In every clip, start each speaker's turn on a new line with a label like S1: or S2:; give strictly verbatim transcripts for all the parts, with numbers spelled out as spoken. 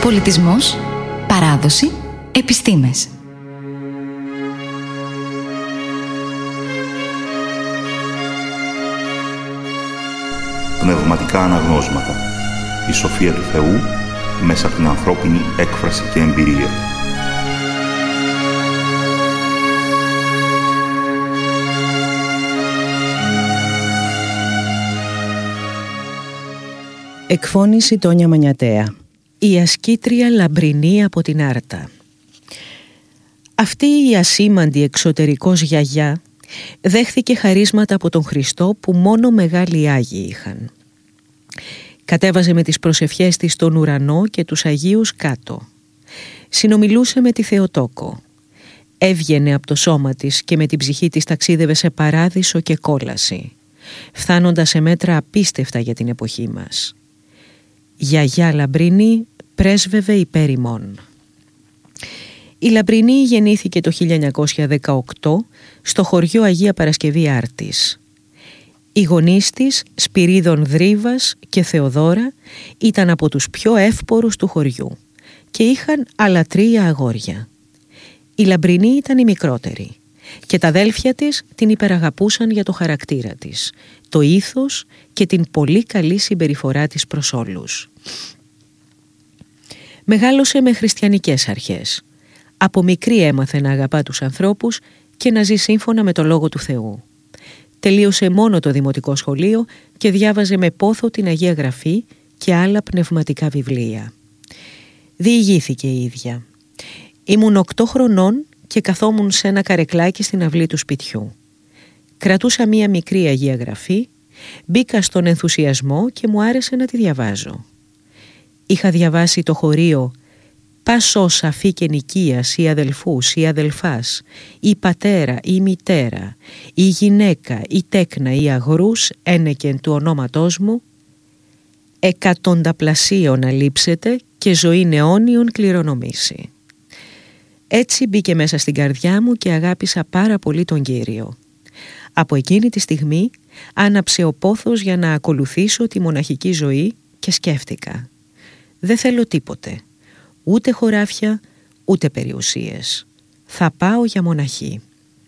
S1: Πολιτισμός, παράδοση, επιστήμες.
S2: Πνευματικά αναγνώσματα. Η σοφία του Θεού μέσα από την ανθρώπινη έκφραση και εμπειρία.
S3: Εκφώνηση Τόνια Μανιατέα. Η ασκήτρια λαμπρινή από την Άρτα. Αυτή η ασήμαντη εξωτερικός γιαγιά δέχθηκε χαρίσματα από τον Χριστό που μόνο μεγάλοι Άγιοι είχαν. Κατέβαζε με τις προσευχές της τον ουρανό και τους Αγίους κάτω. Συνομιλούσε με τη Θεοτόκο. Έβγαινε από το σώμα της και με την ψυχή της ταξίδευε σε παράδεισο και κόλαση, φτάνοντας σε μέτρα απίστευτα για την εποχή μας. Γιαγιά Λαμπρινή πρέσβευε υπέρ ημών. Η Λαμπρινή γεννήθηκε το χίλια εννιακόσια δεκαοκτώ στο χωριό Αγία Παρασκευή Άρτης. Οι γονείς της, Σπυρίδων Δρύβας και Θεοδώρα, ήταν από τους πιο εύπορους του χωριού και είχαν άλλα τρία αγόρια. Η Λαμπρινή ήταν η μικρότερη και τα αδέλφια της την υπεραγαπούσαν για το χαρακτήρα της, το ήθος και την πολύ καλή συμπεριφορά της προς όλους. Μεγάλωσε με χριστιανικές αρχές. Από μικρή έμαθε να αγαπά τους ανθρώπους και να ζει σύμφωνα με το Λόγο του Θεού. Τελείωσε μόνο το δημοτικό σχολείο και διάβαζε με πόθο την Αγία Γραφή και άλλα πνευματικά βιβλία. Διηγήθηκε η ίδια. Ήμουν οκτώ χρονών και καθόμουν σε ένα καρεκλάκι στην αυλή του σπιτιού. Κρατούσα μία μικρή Αγία Γραφή, μπήκα στον ενθουσιασμό και μου άρεσε να τη διαβάζω. Είχα διαβάσει το χωρίο «Πας όσα αφήκε νοικίας ή αδελφούς ή αδελφάς, ή πατέρα ή μητέρα, ή γυναίκα ή τέκνα ή αγρούς ένεκεν του ονόματός μου, εκατονταπλασίων αλείψετε και ζωήν αιώνιον κληρονομήσει». Έτσι μπήκε μέσα στην καρδιά μου και αγάπησα πάρα πολύ τον Κύριο. Από εκείνη τη στιγμή άναψε ο πόθος για να ακολουθήσω τη μοναχική ζωή και σκέφτηκα. Δεν θέλω τίποτε, ούτε χωράφια, ούτε περιουσίες. Θα πάω για μοναχή.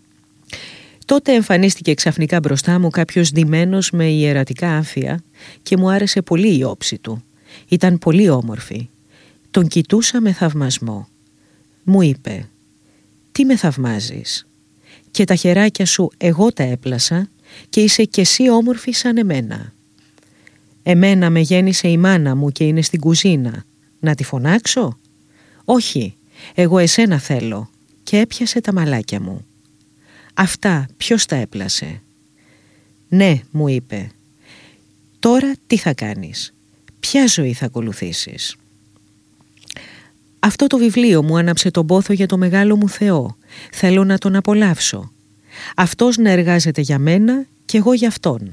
S3: Τότε εμφανίστηκε ξαφνικά μπροστά μου κάποιος ντυμένος με ιερατικά άμφια και μου άρεσε πολύ η όψη του. Ήταν πολύ όμορφη. Τον κοιτούσα με θαυμασμό. Μου είπε «Τι με θαυμάζεις? Και τα χεράκια σου εγώ τα έπλασα και είσαι κι εσύ όμορφη σαν εμένα. Εμένα με γέννησε η μάνα μου και είναι στην κουζίνα. Να τη φωνάξω? Όχι, εγώ εσένα θέλω». Και έπιασε τα μαλάκια μου. «Αυτά ποιος τα έπλασε?» «Ναι», μου είπε. «Τώρα τι θα κάνεις? Ποια ζωή θα ακολουθήσεις?» «Αυτό το βιβλίο μου άναψε τον πόθο για το μεγάλο μου Θεό. Θέλω να τον απολαύσω. Αυτός να εργάζεται για μένα και εγώ για Αυτόν.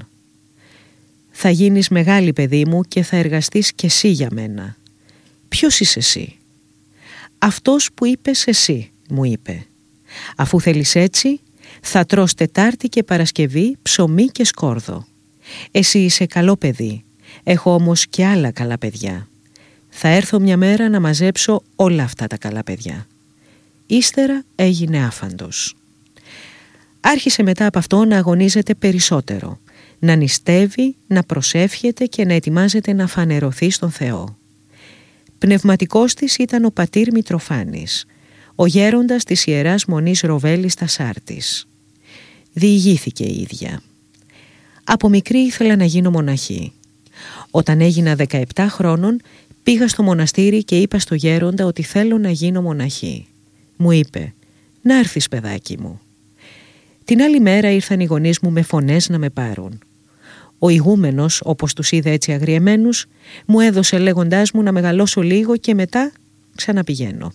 S3: Θα γίνεις μεγάλη, παιδί μου, και θα εργαστείς κι εσύ για μένα». «Ποιος είσαι εσύ?» «Αυτός που είπες εσύ», μου είπε. «Αφού θέλεις έτσι, θα τρως Τετάρτη και Παρασκευή ψωμί και σκόρδο. Εσύ είσαι καλό παιδί, έχω όμως και άλλα καλά παιδιά. Θα έρθω μια μέρα να μαζέψω όλα αυτά τα καλά παιδιά». Ύστερα έγινε άφαντος. Άρχισε μετά από αυτό να αγωνίζεται περισσότερο, να νηστεύει, να προσεύχεται και να ετοιμάζεται να φανερωθεί στον Θεό. Πνευματικός της ήταν ο πατήρ Μητροφάνης, ο γέροντας της Ιεράς Μονής Ροβέλης στα Σάρτης. Διηγήθηκε η ίδια. «Από μικρή ήθελα να γίνω μοναχή. Όταν έγινα δεκαεπτά χρόνων πήγα στο μοναστήρι και είπα στο γέροντα ότι θέλω να γίνω μοναχή. Μου είπε «Να έρθεις, παιδάκι μου». Την άλλη μέρα ήρθαν οι γονείς μου με φωνές να με πάρουν. Ο ηγούμενος, όπως τους είδε έτσι αγριεμένους, μου έδωσε λέγοντάς μου να μεγαλώσω λίγο και μετά ξαναπηγαίνω.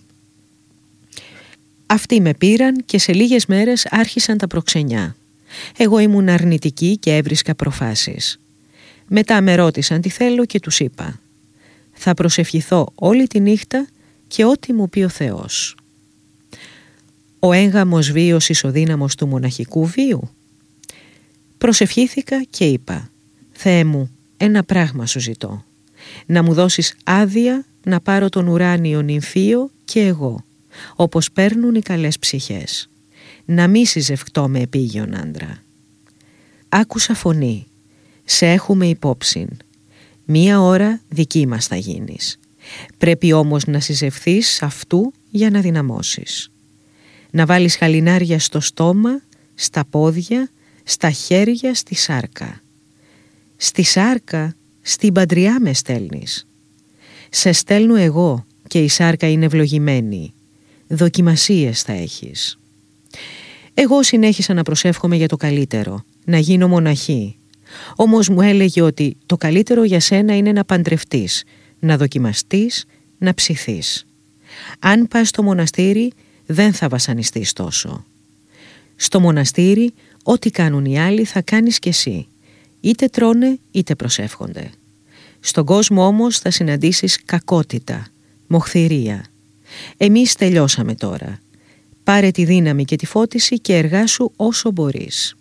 S3: Αυτοί με πήραν και σε λίγες μέρες άρχισαν τα προξενιά. Εγώ ήμουν αρνητική και έβρισκα προφάσεις. Μετά με ρώτησαν τι θέλω και τους είπα «Θα προσευχηθώ όλη τη νύχτα και ό,τι μου πει ο Θεός». Ο έγγαμος βίος ισοδύναμος του μοναχικού βίου. Προσευχήθηκα και είπα «Θεέ μου, ένα πράγμα σου ζητώ. Να μου δώσεις άδεια να πάρω τον ουράνιο νυμφίο και εγώ, όπως παίρνουν οι καλές ψυχές. Να μη συζευκτώ με επίγειον άντρα. Άκουσα φωνή. Σε έχουμε υπόψην. Μία ώρα δική μας θα γίνεις. Πρέπει όμως να συζευθείς αυτού για να δυναμώσεις. Να βάλεις χαλινάρια στο στόμα, στα πόδια, στα χέρια, στη σάρκα. Στη σάρκα, στην παντριά με στέλνεις. Σε στέλνω εγώ και η σάρκα είναι ευλογημένη. Δοκιμασίες θα έχεις. Εγώ συνέχισα να προσεύχομαι για το καλύτερο, να γίνω μοναχή. Όμως μου έλεγε ότι το καλύτερο για σένα είναι να παντρευτείς, να δοκιμαστείς, να ψηθείς. Αν πας στο μοναστήρι δεν θα βασανιστείς τόσο. Στο μοναστήρι ό,τι κάνουν οι άλλοι θα κάνεις κι εσύ. Είτε τρώνε είτε προσεύχονται. Στον κόσμο όμως θα συναντήσεις κακότητα, μοχθηρία. Εμείς τελειώσαμε τώρα. Πάρε τη δύναμη και τη φώτιση και εργάσου όσο μπορείς.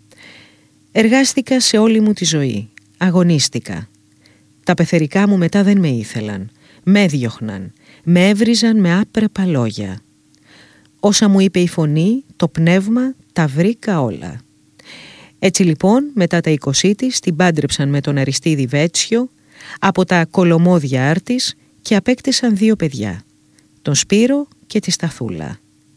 S3: Εργάστηκα σε όλη μου τη ζωή. Αγωνίστηκα. Τα πεθερικά μου μετά δεν με ήθελαν. Με έδιωχναν. Με έβριζαν με άπρεπα λόγια. Όσα μου είπε η φωνή, το πνεύμα, τα βρήκα όλα. Έτσι λοιπόν, μετά τα είκοσι της, την πάντρεψαν με τον Αριστίδη Βέτσιο, από τα κολομόδια άρτης και απέκτησαν δύο παιδιά, τον Σπύρο και τη Σταθούλα.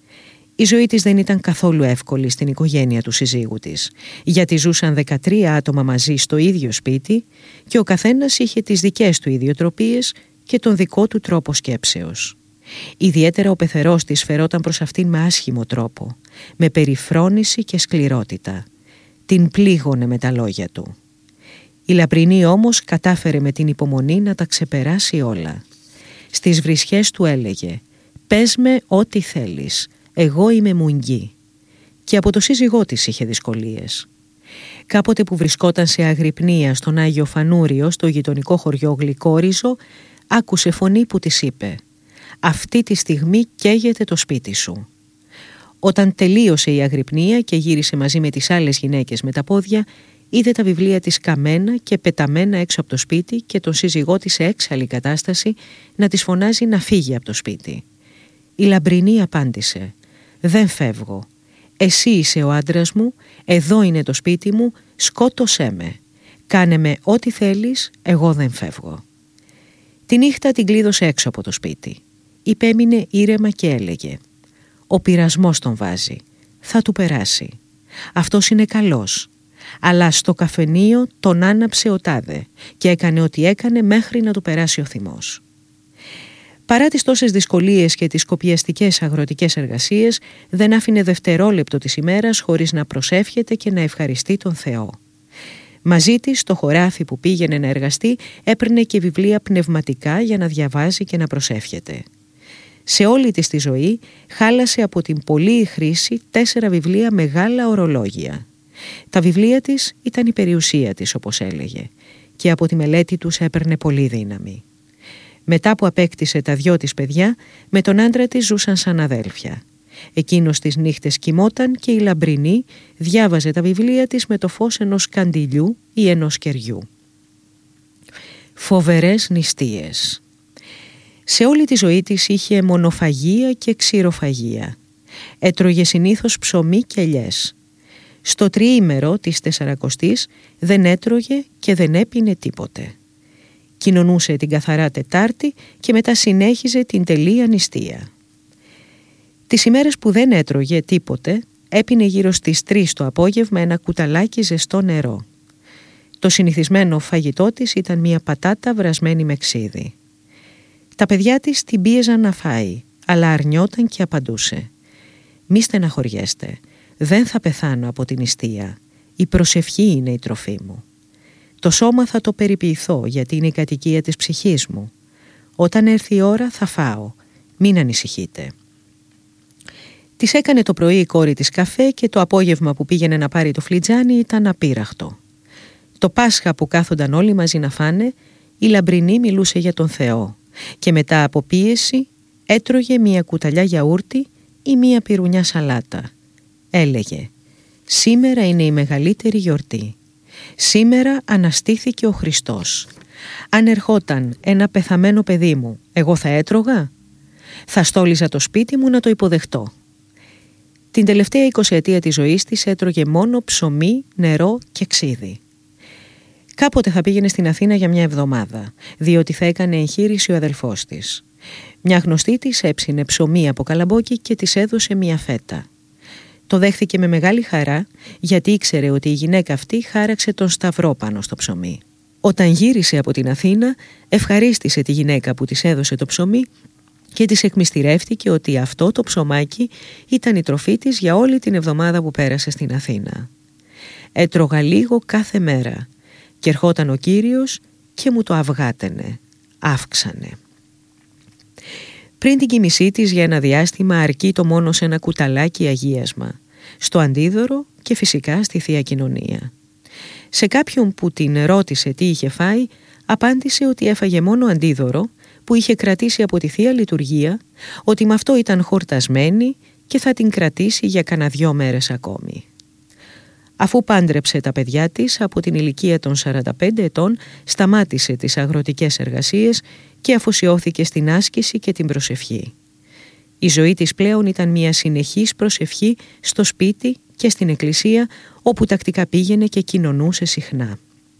S3: Η ζωή της δεν ήταν καθόλου εύκολη στην οικογένεια του συζύγου της, γιατί ζούσαν δεκατρία άτομα μαζί στο ίδιο σπίτι και ο καθένας είχε τις δικές του ιδιοτροπίες και τον δικό του τρόπο σκέψεως. Ιδιαίτερα ο πεθερός της φερόταν προς αυτήν με άσχημο τρόπο, με περιφρόνηση και σκληρότητα. Την πλήγωνε με τα λόγια του. Η Λαμπρινή όμως κατάφερε με την υπομονή να τα ξεπεράσει όλα. Στις βρισχές του έλεγε «Πες με ό,τι θέλεις, εγώ είμαι μουγγί». Και από το σύζυγό της είχε δυσκολίες. Κάποτε που βρισκόταν σε αγρυπνία στον Άγιο Φανούριο, στο γειτονικό χωριό Γλυκόριζο, άκουσε φωνή που της είπε «Αυτή τη στιγμή καίγεται το σπίτι σου». Όταν τελείωσε η αγρυπνία και γύρισε μαζί με τις άλλες γυναίκες με τα πόδια, είδε τα βιβλία της καμένα και πεταμένα έξω από το σπίτι και τον σύζυγό της σε έξαλλη κατάσταση να της φωνάζει να φύγει από το σπίτι. Η Λαμπρινή απάντησε «Δεν φεύγω. Εσύ είσαι ο άντρας μου, εδώ είναι το σπίτι μου, σκότωσέ με. Κάνε με ό,τι θέλεις, εγώ δεν φεύγω». Τη νύχτα την κλείδωσε έξω από το σπίτι. Υπέμεινε ήρεμα και έλεγε «Ο πειρασμός τον βάζει, θα του περάσει. Αυτός είναι καλός». Αλλά στο καφενείο τον άναψε ο τάδε και έκανε ό,τι έκανε μέχρι να του περάσει ο θυμός. Παρά τις τόσες δυσκολίες και τις κοπιαστικές αγροτικές εργασίες, δεν άφηνε δευτερόλεπτο της ημέρας χωρίς να προσεύχεται και να ευχαριστεί τον Θεό. Μαζί της, στο χωράφι που πήγαινε να εργαστεί, έπαιρνε και βιβλία πνευματικά για να διαβάζει και να προσεύχεται. Σε όλη της τη ζωή χάλασε από την πολλή χρήση τέσσερα βιβλία μεγάλα ορολόγια. Τα βιβλία της ήταν η περιουσία της, όπως έλεγε, και από τη μελέτη τους έπαιρνε πολύ δύναμη. Μετά που απέκτησε τα δυο της παιδιά, με τον άντρα της ζούσαν σαν αδέλφια. Εκείνος τις νύχτες κοιμόταν και η Λαμπρινή διάβαζε τα βιβλία της με το φως ενός καντιλιού ή ενός κεριού. Φοβερές νηστείες. Σε όλη τη ζωή της είχε μονοφαγία και ξηροφαγία. Έτρωγε συνήθως ψωμί και ελιές. Στο τριήμερο της τεσσαρακοστής δεν έτρωγε και δεν έπινε τίποτε. Κοινωνούσε την καθαρά Τετάρτη και μετά συνέχιζε την τελεία νηστεία. Τις ημέρες που δεν έτρωγε τίποτε, έπινε γύρω στις τρεις το απόγευμα ένα κουταλάκι ζεστό νερό. Το συνηθισμένο φαγητό της ήταν μια πατάτα βρασμένη με ξύδι. Τα παιδιά της την πίεζαν να φάει, αλλά αρνιόταν και απαντούσε «Μη στεναχωριέστε, δεν θα πεθάνω από την νηστεία, η προσευχή είναι η τροφή μου. Το σώμα θα το περιποιηθώ γιατί είναι η κατοικία της ψυχής μου. Όταν έρθει η ώρα θα φάω, μην ανησυχείτε». Της έκανε το πρωί η κόρη της καφέ και το απόγευμα που πήγαινε να πάρει το φλιτζάνι ήταν απείραχτο. Το Πάσχα που κάθονταν όλοι μαζί να φάνε, η Λαμπρινή μιλούσε για τον Θεό και μετά από πίεση έτρωγε μία κουταλιά γιαούρτι ή μία πυρουνιά σαλάτα. Έλεγε «Σήμερα είναι η μεγαλύτερη γιορτή. Σήμερα αναστήθηκε ο Χριστός. Αν ερχόταν ένα πεθαμένο παιδί μου, εγώ θα έτρωγα? Θα στόλιζα το σπίτι μου να το υποδεχτώ. Την τελευταία εικοσιετία της ζωής της έτρωγε μόνο ψωμί, νερό και ξύδι. Κάποτε θα πήγαινε στην Αθήνα για μια εβδομάδα, διότι θα έκανε εγχείρηση ο αδελφός της. Μια γνωστή της έψινε ψωμί από καλαμπόκι και της έδωσε μια φέτα. Το δέχθηκε με μεγάλη χαρά, γιατί ήξερε ότι η γυναίκα αυτή χάραξε τον σταυρό πάνω στο ψωμί. Όταν γύρισε από την Αθήνα, ευχαρίστησε τη γυναίκα που της έδωσε το ψωμί και της εκμυστηρεύτηκε ότι αυτό το ψωμάκι ήταν η τροφή της για όλη την εβδομάδα που πέρασε στην Αθήνα. Έτρωγα λίγο κάθε μέρα και ερχόταν ο Κύριος και μου το αυγάτενε, αύξανε. Πριν την κοιμησή της για ένα διάστημα αρκεί το μόνο σε ένα κουταλάκι αγίασμα, στο αντίδωρο και φυσικά στη Θεία Κοινωνία. Σε κάποιον που την ρώτησε τι είχε φάει, απάντησε ότι έφαγε μόνο αντίδωρο που είχε κρατήσει από τη Θεία Λειτουργία, ότι με αυτό ήταν χορτασμένη και θα την κρατήσει για κανένα δυο μέρες ακόμη. Αφού πάντρεψε τα παιδιά της, από την ηλικία των σαράντα πέντε ετών σταμάτησε τις αγροτικές εργασίες και αφοσιώθηκε στην άσκηση και την προσευχή. Η ζωή της πλέον ήταν μια συνεχής προσευχή στο σπίτι και στην εκκλησία, όπου τακτικά πήγαινε και κοινωνούσε συχνά.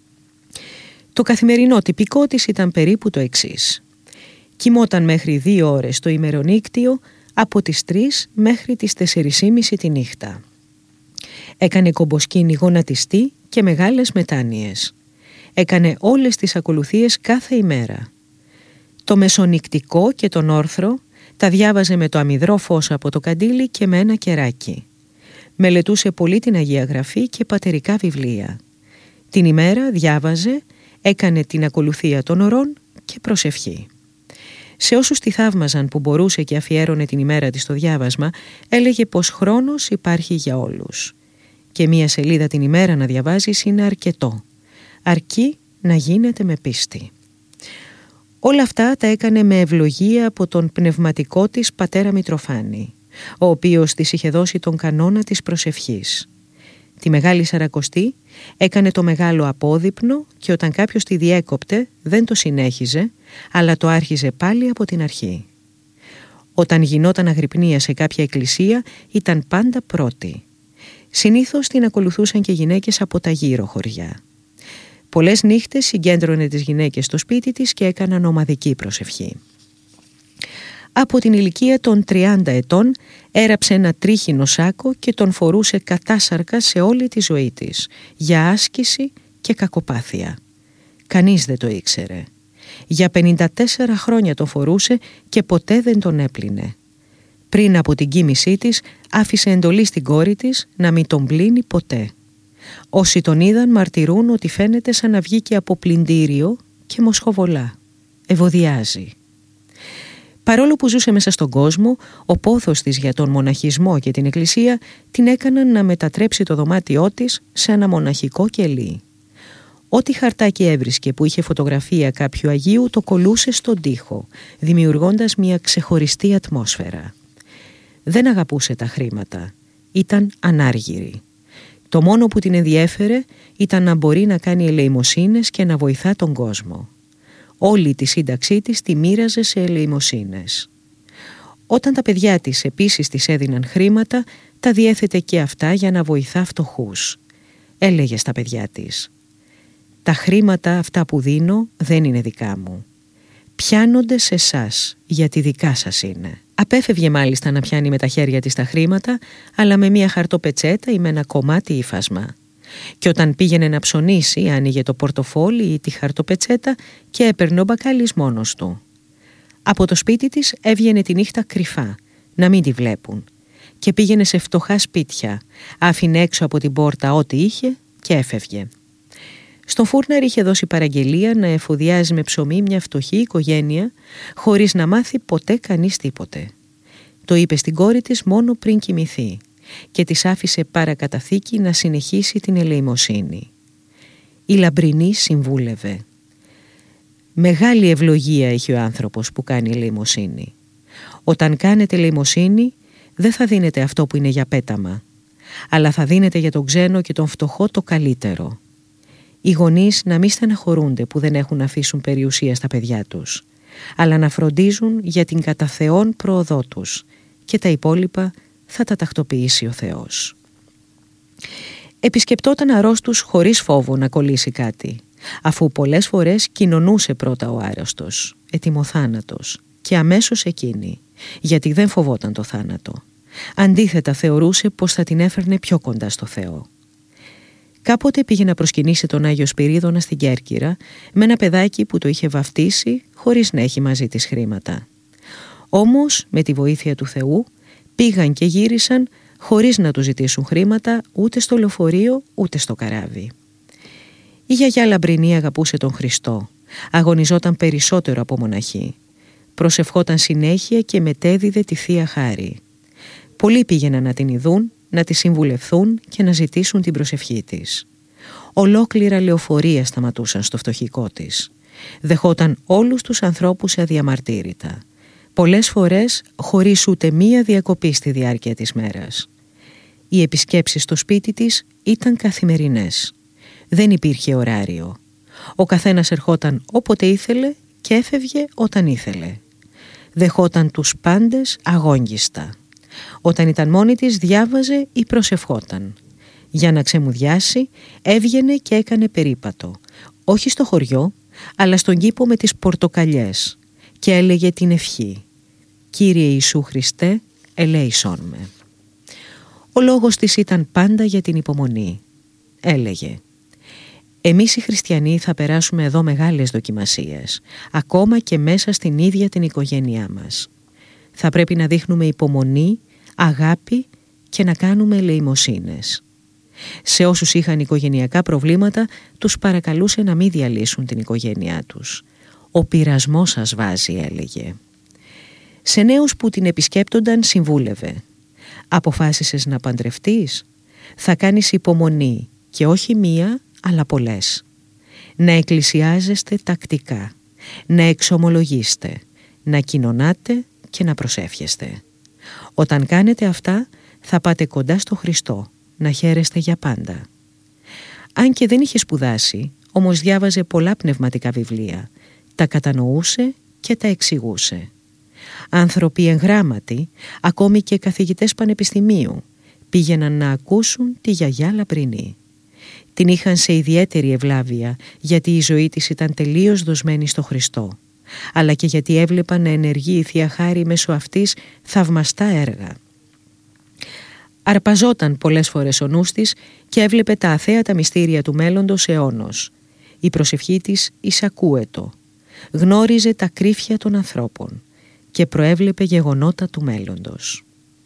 S3: Το καθημερινό τυπικό της ήταν περίπου το εξής. Κοιμόταν μέχρι δύο ώρες το ημερονύκτιο, από τις τρεις μέχρι τις τέσσερις και μισή τη νύχτα. Έκανε κομποσκήνη γονατιστή και μεγάλες μετάνοιες. Έκανε όλες τις ακολουθίες κάθε ημέρα. Το μεσονυκτικό και τον όρθρο τα διάβαζε με το αμυδρό φως από το καντήλι και με ένα κεράκι. Μελετούσε πολύ την Αγία Γραφή και πατερικά βιβλία. Την ημέρα διάβαζε, έκανε την ακολουθία των ωρών και προσευχή. Σε όσους τη θαύμαζαν που μπορούσε και αφιέρωνε την ημέρα της στο διάβασμα, έλεγε πως χρόνος υπάρχει για όλους. Και μία σελίδα την ημέρα να διαβάζεις είναι αρκετό. Αρκεί να γίνεται με πίστη. Όλα αυτά τα έκανε με ευλογία από τον πνευματικό της πατέρα Μητροφάνη, ο οποίος της είχε δώσει τον κανόνα της προσευχής. Τη Μεγάλη Σαρακοστή έκανε το μεγάλο απόδειπνο και όταν κάποιος τη διέκοπτε δεν το συνέχιζε, αλλά το άρχιζε πάλι από την αρχή. Όταν γινόταν αγρυπνία σε κάποια εκκλησία ήταν πάντα πρώτη. Συνήθως την ακολουθούσαν και γυναίκες από τα γύρω χωριά. Πολλές νύχτες συγκέντρωνε τις γυναίκες στο σπίτι της και έκαναν ομαδική προσευχή. Από την ηλικία των τριάντα ετών έραψε ένα τρίχινο σάκο και τον φορούσε κατάσαρκα σε όλη τη ζωή της, για άσκηση και κακοπάθεια. Κανείς δεν το ήξερε. Για πενήντα τέσσερα χρόνια το φορούσε και ποτέ δεν τον έπλυνε. Πριν από την κοίμησή της άφησε εντολή στην κόρη της να μην τον πλύνει ποτέ. Όσοι τον είδαν μαρτυρούν ότι φαίνεται σαν να βγήκε από πλυντήριο και μοσχοβολά. Ευωδιάζει. Παρόλο που ζούσε μέσα στον κόσμο, ο πόθος της για τον μοναχισμό και την εκκλησία την έκαναν να μετατρέψει το δωμάτιό της σε ένα μοναχικό κελί. Ό,τι χαρτάκι έβρισκε που είχε φωτογραφία κάποιου Αγίου το κολλούσε στον τοίχο, δημιουργώντας μια ξεχωριστή ατμόσφαιρα. Δεν αγαπούσε τα χρήματα. Ήταν ανάργυρη. Το μόνο που την ενδιέφερε ήταν να μπορεί να κάνει ελεημοσύνες και να βοηθά τον κόσμο. Όλη τη σύνταξή της τη μοίραζε σε ελεημοσύνες. Όταν τα παιδιά της επίσης της έδιναν χρήματα, τα διέθετε και αυτά για να βοηθά φτωχούς. Έλεγε στα παιδιά της: «Τα χρήματα αυτά που δίνω δεν είναι δικά μου. Πιάνονται σε εσάς, γιατί δικά σας είναι». Απέφευγε μάλιστα να πιάνει με τα χέρια της τα χρήματα, αλλά με μια χαρτοπετσέτα ή με ένα κομμάτι ύφασμα. Και όταν πήγαινε να ψωνίσει, άνοιγε το πορτοφόλι ή τη χαρτοπετσέτα και έπαιρνε ο μπακάλις μόνος του. Από το σπίτι της έβγαινε τη νύχτα κρυφά, να μην τη βλέπουν, και πήγαινε σε φτωχά σπίτια, άφηνε έξω από την πόρτα ό,τι είχε και έφευγε. Στον φούρναρ είχε δώσει παραγγελία να εφοδιάζει με ψωμί μια φτωχή οικογένεια, χωρίς να μάθει ποτέ κανείς τίποτε. Το είπε στην κόρη της μόνο πριν κοιμηθεί και της άφησε παρακαταθήκη να συνεχίσει την ελεημοσύνη. Η λαμπρινή συμβούλευε: «Μεγάλη ευλογία έχει ο άνθρωπος που κάνει ελεημοσύνη. Όταν κάνετε ελεημοσύνη δεν θα δίνετε αυτό που είναι για πέταμα, αλλά θα δίνετε για τον ξένο και τον φτωχό το καλύτερο. Οι γονείς να μην στεναχωρούνται που δεν έχουν να αφήσουν περιουσία στα παιδιά τους, αλλά να φροντίζουν για την κατά Θεόν πρόοδό τους και τα υπόλοιπα θα τα τακτοποιήσει ο Θεός. Επισκεπτόταν αρρώστους χωρίς φόβο να κολλήσει κάτι, αφού πολλές φορές κοινωνούσε πρώτα ο άρρωστος, ετοιμοθάνατος, και αμέσως εκείνη, γιατί δεν φοβόταν το θάνατο. Αντίθετα θεωρούσε πως θα την έφερνε πιο κοντά στο Θεό. Κάποτε πήγε να προσκυνήσει τον Άγιο Σπυρίδωνα στην Κέρκυρα με ένα παιδάκι που το είχε βαφτίσει χωρίς να έχει μαζί της χρήματα. Όμως με τη βοήθεια του Θεού πήγαν και γύρισαν χωρίς να του ζητήσουν χρήματα ούτε στο λεωφορείο ούτε στο καράβι. Η γιαγιά Λαμπρινή αγαπούσε τον Χριστό, αγωνιζόταν περισσότερο από μοναχή. Προσευχόταν συνέχεια και μετέδιδε τη Θεία Χάρη. Πολλοί πήγαιναν να την ειδούν, να τη συμβουλευθούν και να ζητήσουν την προσευχή της. Ολόκληρα λεωφορεία σταματούσαν στο φτωχικό της. Δεχόταν όλους τους ανθρώπους αδιαμαρτύρητα. Πολλές φορές χωρίς ούτε μία διακοπή στη διάρκεια της μέρας. Οι επισκέψεις στο σπίτι της ήταν καθημερινές. Δεν υπήρχε ωράριο. Ο καθένας ερχόταν όποτε ήθελε και έφευγε όταν ήθελε. Δεχόταν τους πάντες αγόγγιστα. Όταν ήταν μόνη της διάβαζε ή προσευχόταν. Για να ξεμουδιάσει έβγαινε και έκανε περίπατο. Όχι στο χωριό, αλλά στον κήπο με τις πορτοκαλιές και έλεγε την ευχή «Κύριε Ιησού Χριστέ, ελέησόν με». Ο λόγος της ήταν πάντα για την υπομονή. Έλεγε «Εμείς οι χριστιανοί θα περάσουμε εδώ μεγάλες δοκιμασίες, ακόμα και μέσα στην ίδια την οικογένειά μας. Θα πρέπει να δείχνουμε υπομονή, αγάπη και να κάνουμε ελεημοσύνες». Σε όσους είχαν οικογενειακά προβλήματα, τους παρακαλούσε να μην διαλύσουν την οικογένειά τους. «Ο πειρασμός σας βάζει», έλεγε. Σε νέους που την επισκέπτονταν συμβούλευε «Αποφάσισες να παντρευτείς? Θα κάνεις υπομονή και όχι μία αλλά πολλές. Να εκκλησιάζεστε τακτικά, να εξομολογείστε, να κοινωνάτε και να προσεύχεστε. Όταν κάνετε αυτά θα πάτε κοντά στο Χριστό, να χαίρεστε για πάντα». Αν και δεν είχε σπουδάσει, όμως διάβαζε πολλά πνευματικά βιβλία, τα κατανοούσε και τα εξηγούσε. Άνθρωποι εγγράμματοι, ακόμη και καθηγητές πανεπιστημίου, πήγαιναν να ακούσουν τη γιαγιά Λαμπρινή. Την είχαν σε ιδιαίτερη ευλάβεια, γιατί η ζωή της ήταν τελείως δοσμένη στο Χριστό, αλλά και γιατί έβλεπαν να ενεργεί η Θεία Χάρη μέσω αυτής θαυμαστά έργα. Αρπαζόταν πολλές φορές ο νους της και έβλεπε τα αθέατα μυστήρια του μέλλοντος αιώνος. Η προσευχή της εισακούετο. Γνώριζε τα κρύφια των ανθρώπων και προέβλεπε γεγονότα του μέλλοντος.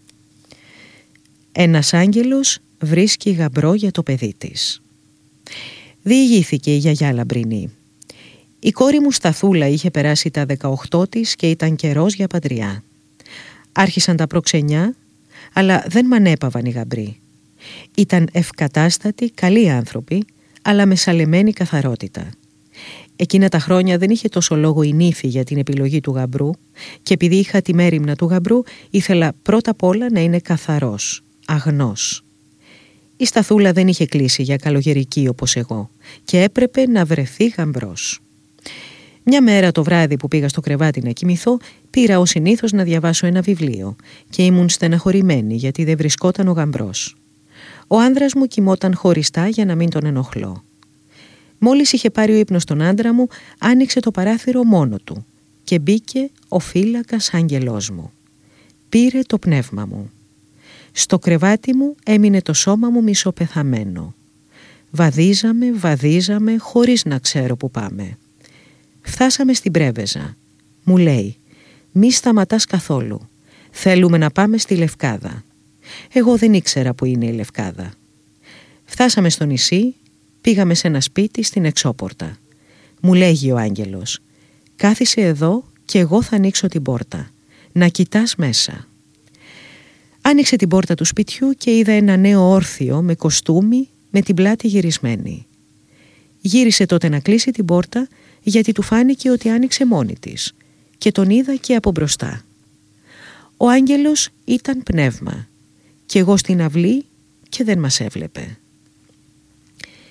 S3: Ένας άγγελος βρίσκει γαμπρό για το παιδί της. Διηγήθηκε η γιαγιά Λαμπρινή. Η κόρη μου Σταθούλα είχε περάσει τα δεκαοκτώ της και ήταν καιρός για παντριά. Άρχισαν τα προξενιά, αλλά δεν μ' ανέπαβαν οι γαμπροί. Ήταν ευκατάστατοι, καλοί άνθρωποι, αλλά με σαλεμένη καθαρότητα. Εκείνα τα χρόνια δεν είχε τόσο λόγο η νύφη για την επιλογή του γαμπρού και επειδή είχα τη μέριμνα του γαμπρού ήθελα πρώτα απ' όλα να είναι καθαρός, αγνός. Η Σταθούλα δεν είχε κλείσει για καλογερική όπως εγώ και έπρεπε να βρεθεί γαμπρός. Μια μέρα το βράδυ που πήγα στο κρεβάτι να κοιμηθώ, πήρα ως συνήθως να διαβάσω ένα βιβλίο και ήμουν στεναχωρημένη γιατί δεν βρισκόταν ο γαμπρός. Ο άνδρας μου κοιμόταν χωριστά για να μην τον ενοχλώ. Μόλις είχε πάρει ο ύπνος τον άντρα μου, άνοιξε το παράθυρο μόνο του και μπήκε ο φύλακας άγγελός μου. Πήρε το πνεύμα μου. Στο κρεβάτι μου έμεινε το σώμα μου μισοπεθαμένο. Βαδίζαμε, βαδίζαμε χωρίς να ξέρω που πάμε. Φτάσαμε στην Πρέβεζα. Μου λέει «Μη σταματάς καθόλου. Θέλουμε να πάμε στη Λευκάδα». Εγώ δεν ήξερα που είναι η Λευκάδα. Φτάσαμε στο νησί, πήγαμε σε ένα σπίτι στην εξώπορτα. Μου λέγει ο άγγελος «Κάθισε εδώ και εγώ θα ανοίξω την πόρτα. Να κοιτάς μέσα». Άνοιξε την πόρτα του σπιτιού και είδα ένα νέο όρθιο με κοστούμι με την πλάτη γυρισμένη. Γύρισε τότε να κλείσει την πόρτα γιατί του φάνηκε ότι άνοιξε μόνη της και τον είδα και από μπροστά. Ο άγγελος ήταν πνεύμα και εγώ στην αυλή και δεν μας έβλεπε.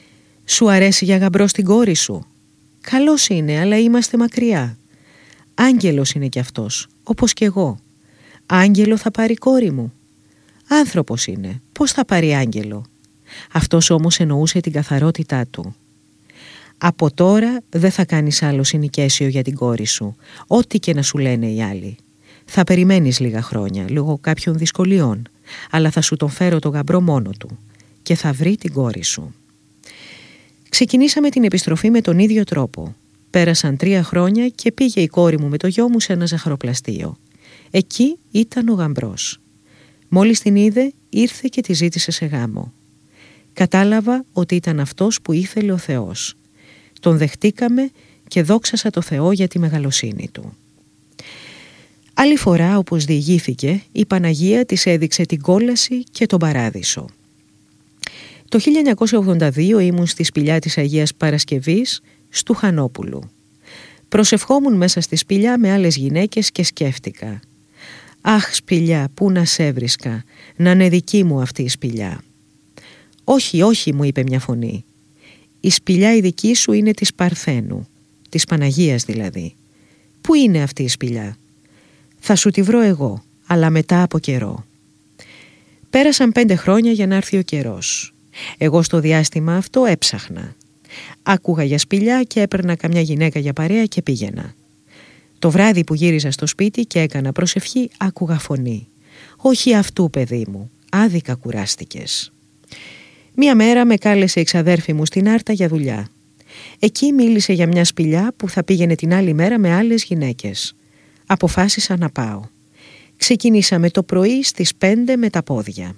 S3: «Σου αρέσει για γαμπρό στην κόρη σου?» «Καλός είναι, αλλά είμαστε μακριά». «Άγγελος είναι κι αυτός, όπως κι εγώ». «Άγγελο θα πάρει κόρη μου?» «Άνθρωπος είναι, πώς θα πάρει άγγελο?» Αυτός όμως εννοούσε την καθαρότητά του. «Από τώρα δεν θα κάνεις άλλο συνοικέσιο για την κόρη σου, ό,τι και να σου λένε οι άλλοι. Θα περιμένεις λίγα χρόνια, λόγω κάποιων δυσκολιών, αλλά θα σου τον φέρω το γαμπρό μόνο του και θα βρει την κόρη σου». Ξεκινήσαμε την επιστροφή με τον ίδιο τρόπο. Πέρασαν τρία χρόνια και πήγε η κόρη μου με το γιο μου σε ένα ζαχαροπλαστείο. Εκεί ήταν ο γαμπρός. Μόλις την είδε, ήρθε και τη ζήτησε σε γάμο. Κατάλαβα ότι ήταν αυτός που ήθελε ο Θεός. Τον δεχτήκαμε και δόξασα το Θεό για τη μεγαλοσύνη του. Άλλη φορά, όπως διηγήθηκε, η Παναγία της έδειξε την κόλαση και τον παράδεισο. Το χίλια εννιακόσια ογδόντα δύο ήμουν στη σπηλιά της Αγίας Παρασκευής στου Χανόπουλου. Προσευχόμουν μέσα στη σπηλιά με άλλες γυναίκες και σκέφτηκα. «Αχ σπηλιά, πού να σε έβρισκα, να είναι δική μου αυτή η σπηλιά». «Όχι, όχι», μου είπε μια φωνή. «Η σπηλιά η δική σου είναι της Παρθένου, της Παναγίας δηλαδή». «Πού είναι αυτή η σπηλιά?» «Θα σου τη βρω εγώ, αλλά μετά από καιρό». Πέρασαν πέντε χρόνια για να έρθει ο καιρός. Εγώ στο διάστημα αυτό έψαχνα. Άκουγα για σπηλιά και έπαιρνα καμιά γυναίκα για παρέα και πήγαινα. Το βράδυ που γύριζα στο σπίτι και έκανα προσευχή, άκουγα φωνή. «Όχι αυτού, παιδί μου, άδικα κουράστηκες». Μία μέρα με κάλεσε η εξαδέρφη μου στην Άρτα για δουλειά. Εκεί μίλησε για μια σπηλιά που θα πήγαινε την άλλη μέρα με άλλες γυναίκες. Αποφάσισα να πάω. Ξεκινήσαμε το πρωί στις πέντε με τα πόδια.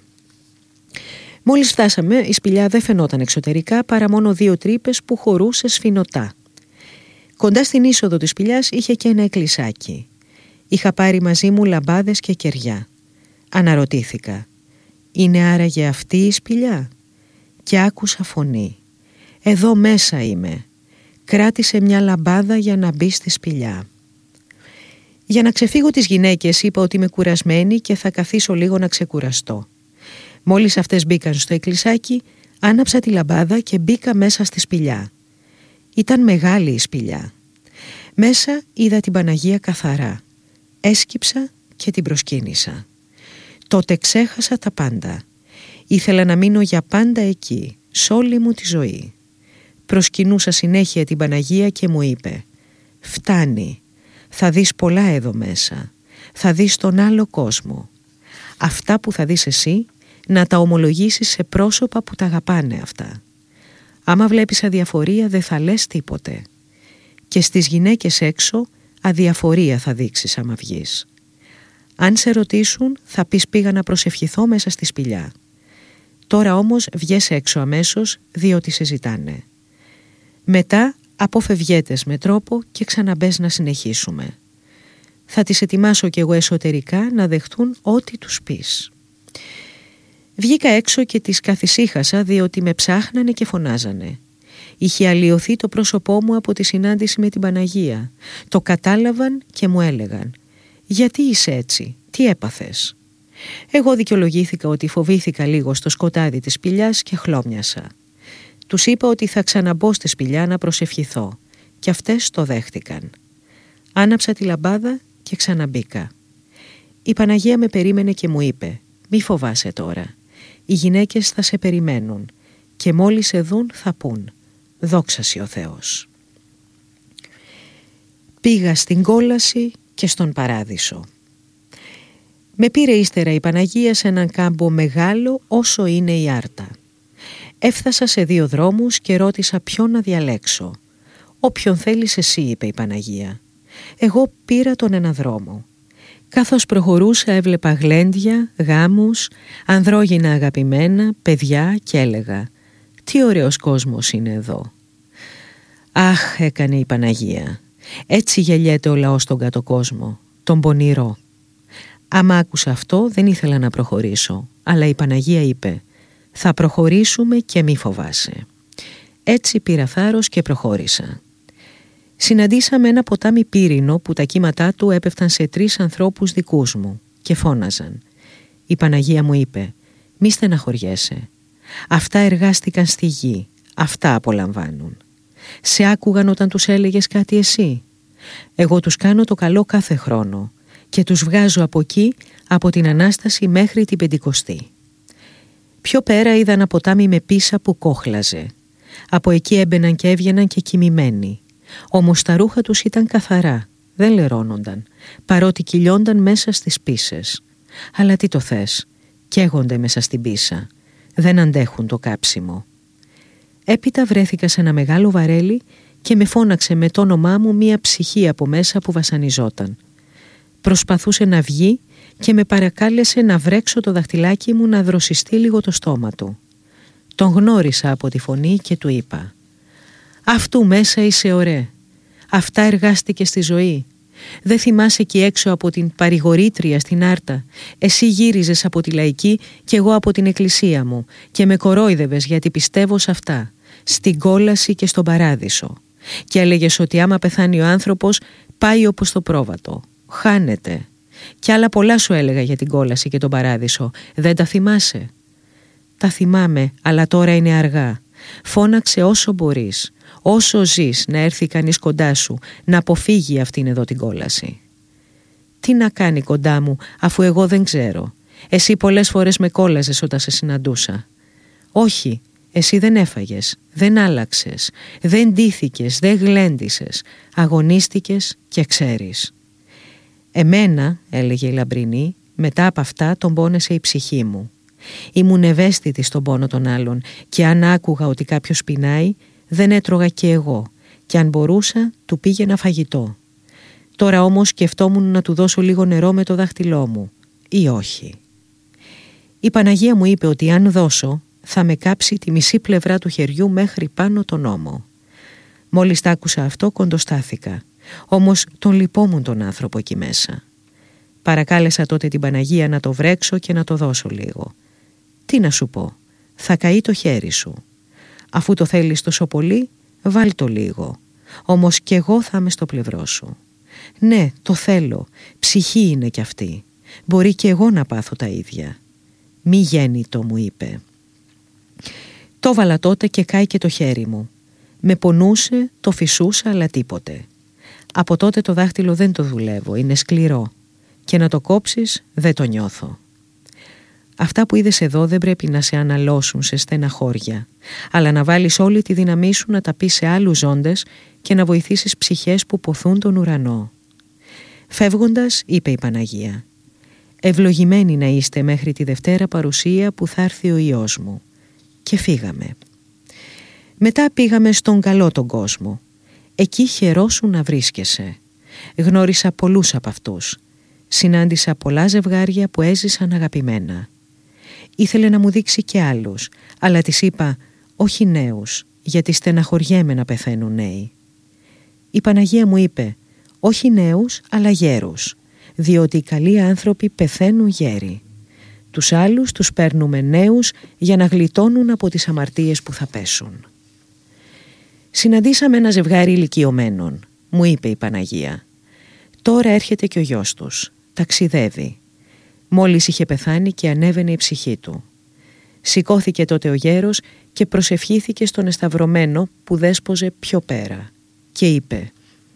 S3: Μόλις φτάσαμε, η σπηλιά δεν φαινόταν εξωτερικά παρά μόνο δύο τρύπες που χωρούσε σφινωτά. Κοντά στην είσοδο της σπηλιάς είχε και ένα εκκλησάκι. Είχα πάρει μαζί μου λαμπάδες και κεριά. Αναρωτήθηκα, «Είναι άραγε αυτή η σπηλιά?» Και άκουσα φωνή. «Εδώ μέσα είμαι». Κράτησε μια λαμπάδα για να μπει στη σπηλιά. Για να ξεφύγω τις γυναίκες είπα ότι είμαι κουρασμένη και θα καθίσω λίγο να ξεκουραστώ. Μόλις αυτές μπήκαν στο εκκλησάκι, άναψα τη λαμπάδα και μπήκα μέσα στη σπηλιά. Ήταν μεγάλη η σπηλιά. Μέσα είδα την Παναγία καθαρά. Έσκυψα και την προσκύνησα. Τότε ξέχασα τα πάντα. Ήθελα να μείνω για πάντα εκεί, σ' όλη μου τη ζωή. Προσκυνούσα συνέχεια την Παναγία και μου είπε, «Φτάνει, θα δεις πολλά εδώ μέσα, θα δεις τον άλλο κόσμο. Αυτά που θα δεις εσύ, να τα ομολογήσεις σε πρόσωπα που τα αγαπάνε αυτά. Άμα βλέπεις αδιαφορία δεν θα λες τίποτε. Και στις γυναίκες έξω αδιαφορία θα δείξεις άμα βγεις. Αν σε ρωτήσουν θα πεις πήγα να προσευχηθώ μέσα στη σπηλιά. Τώρα όμως βγες έξω αμέσως διότι σε ζητάνε. Μετά αποφευγέτες με τρόπο και ξαναμπες να συνεχίσουμε. Θα τις ετοιμάσω κι εγώ εσωτερικά να δεχτούν ό,τι τους πεις». Βγήκα έξω και τις καθησύχασα διότι με ψάχνανε και φωνάζανε. Είχε αλλοιωθεί το πρόσωπό μου από τη συνάντηση με την Παναγία. Το κατάλαβαν και μου έλεγαν, «Γιατί είσαι έτσι, τι έπαθες?» Εγώ δικαιολογήθηκα ότι φοβήθηκα λίγο στο σκοτάδι της σπηλιάς και χλώμιασα. Τους είπα ότι θα ξαναμπω στη σπηλιά να προσευχηθώ και αυτές το δέχτηκαν. Άναψα τη λαμπάδα και ξαναμπήκα. Η Παναγία με περίμενε και μου είπε, «Μη φοβάσαι τώρα. Οι γυναίκες θα σε περιμένουν και μόλις σε δουν θα πούν, δόξασι ο Θεός». Πήγα στην κόλαση και στον παράδεισο. Με πήρε ύστερα η Παναγία σε έναν κάμπο μεγάλο όσο είναι η Άρτα. Έφτασα σε δύο δρόμους και ρώτησα ποιον να διαλέξω. «Όποιον θέλεις εσύ», είπε η Παναγία. Εγώ πήρα τον ένα δρόμο. Καθώς προχωρούσα έβλεπα γλέντια, γάμους, ανδρόγυνα αγαπημένα, παιδιά και έλεγα «Τι ωραίος κόσμος είναι εδώ». «Αχ», έκανε η Παναγία, «έτσι γελιέται ο λαός στον κάτω κόσμο, τον πονηρό». Άμα άκουσα αυτό δεν ήθελα να προχωρήσω, αλλά η Παναγία είπε «Θα προχωρήσουμε και μη φοβάσαι». Έτσι πήρα θάρρος και προχώρησα. Συναντήσαμε ένα ποτάμι πύρινο που τα κύματά του έπεφταν σε τρεις ανθρώπους δικούς μου και φώναζαν. Η Παναγία μου είπε «Μη στεναχωριέσαι. Αυτά εργάστηκαν στη γη, Αυτά απολαμβάνουν. Σε άκουγαν όταν τους έλεγες κάτι εσύ? Εγώ τους κάνω το καλό κάθε χρόνο και τους βγάζω από εκεί, από την Ανάσταση μέχρι την Πεντηκοστή. Πιο πέρα είδα ένα ποτάμι με πίσα που κόχλαζε. Από εκεί έμπαιναν και έβγαιναν και κοιμημένοι. Όμως τα ρούχα τους ήταν καθαρά, δεν λερώνονταν, παρότι κυλιόνταν μέσα στις πίσες. Αλλά τι το θες, καίγονται μέσα στην πίσα, δεν αντέχουν το κάψιμο. Έπειτα βρέθηκα σε ένα μεγάλο βαρέλι και με φώναξε με το όνομά μου μία ψυχή από μέσα που βασανιζόταν. Προσπαθούσε να βγει και με παρακάλεσε να βρέξω το δαχτυλάκι μου να δροσιστεί λίγο το στόμα του. Τον γνώρισα από τη φωνή και του είπα: «Αυτού μέσα είσαι ωραία. Αυτά εργάστηκε στη ζωή. Δεν θυμάσαι εκεί έξω από την παρηγορήτρια στην Άρτα? Εσύ γύριζες από τη λαϊκή και εγώ από την εκκλησία μου και με κορόιδευες γιατί πιστεύω σε αυτά, στην κόλαση και στον παράδεισο. Και έλεγες ότι άμα πεθάνει ο άνθρωπος πάει όπως το πρόβατο, χάνεται. Κι άλλα πολλά σου έλεγα για την κόλαση και τον παράδεισο. Δεν τα θυμάσαι?» «Τα θυμάμαι, αλλά τώρα είναι αργά. Φώναξε όσο μπορείς, όσο ζεις, να έρθει κανείς κοντά σου, να αποφύγει αυτήν εδώ την κόλαση». «Τι να κάνει κοντά μου, αφού εγώ δεν ξέρω? Εσύ πολλές φορές με κόλαζες όταν σε συναντούσα». «Όχι, εσύ δεν έφαγες, δεν άλλαξες, δεν ντύθηκες, δεν γλέντισες, αγωνίστηκες και ξέρεις». «Εμένα», έλεγε η Λαμπρινή, «μετά από αυτά τον πόνεσε η ψυχή μου. Ήμουν ευαίσθητη στον πόνο των άλλων και αν άκουγα ότι κάποιος πεινάει, δεν έτρωγα και εγώ και αν μπορούσα του πήγαινα φαγητό. Τώρα όμως σκεφτόμουν να του δώσω λίγο νερό με το δάχτυλό μου ή όχι. Η Παναγία μου είπε ότι αν δώσω θα με κάψει τη μισή πλευρά του χεριού μέχρι πάνω τον ώμο. Μόλις τ' άκουσα αυτό κοντοστάθηκα, όμως τον λυπόμουν τον άνθρωπο εκεί μέσα. Παρακάλεσα τότε την Παναγία να το βρέξω και να το δώσω λίγο. Τι να σου πω, θα καεί το χέρι σου. Αφού το θέλεις τόσο πολύ, βάλ το λίγο. Όμως κι εγώ θα είμαι στο πλευρό σου. Ναι, το θέλω, ψυχή είναι κι αυτή. Μπορεί κι εγώ να πάθω τα ίδια. Μη γέννητο, μου είπε. Το βάλα τότε και κάηκε το χέρι μου. Με πονούσε, το φυσούσα, αλλά τίποτε. Από τότε το δάχτυλο δεν το δουλεύω, είναι σκληρό. Και να το κόψεις δεν το νιώθω. Αυτά που είδες εδώ δεν πρέπει να σε αναλώσουν σε στένα χώρια, αλλά να βάλεις όλη τη δύναμή σου να τα πεις σε άλλους ζώντες και να βοηθήσεις ψυχές που ποθούν τον ουρανό. Φεύγοντας, είπε η Παναγία, «Ευλογημένοι να είστε μέχρι τη Δευτέρα παρουσία που θα έρθει ο Υιός μου». Και φύγαμε. Μετά πήγαμε στον καλό τον κόσμο. Εκεί χαιρόσου να βρίσκεσαι. Γνώρισα πολλούς από αυτούς. Συνάντησα πολλά ζευγάρια που έζησαν αγαπημένα. Ήθελε να μου δείξει και άλλους, αλλά της είπα όχι νέους, γιατί στεναχωριέμαι να πεθαίνουν νέοι. Η Παναγία μου είπε όχι νέους, αλλά γέρους, διότι οι καλοί άνθρωποι πεθαίνουν γέροι. Τους άλλους τους παίρνουμε νέους για να γλιτώνουν από τις αμαρτίες που θα πέσουν. Συναντήσαμε ένα ζευγάρι ηλικιωμένων, μου είπε η Παναγία. Τώρα έρχεται και ο γιος τους, ταξιδεύει. Μόλις είχε πεθάνει και ανέβαινε η ψυχή του. Σηκώθηκε τότε ο γέρος και προσευχήθηκε στον εσταυρωμένο που δέσποζε πιο πέρα και είπε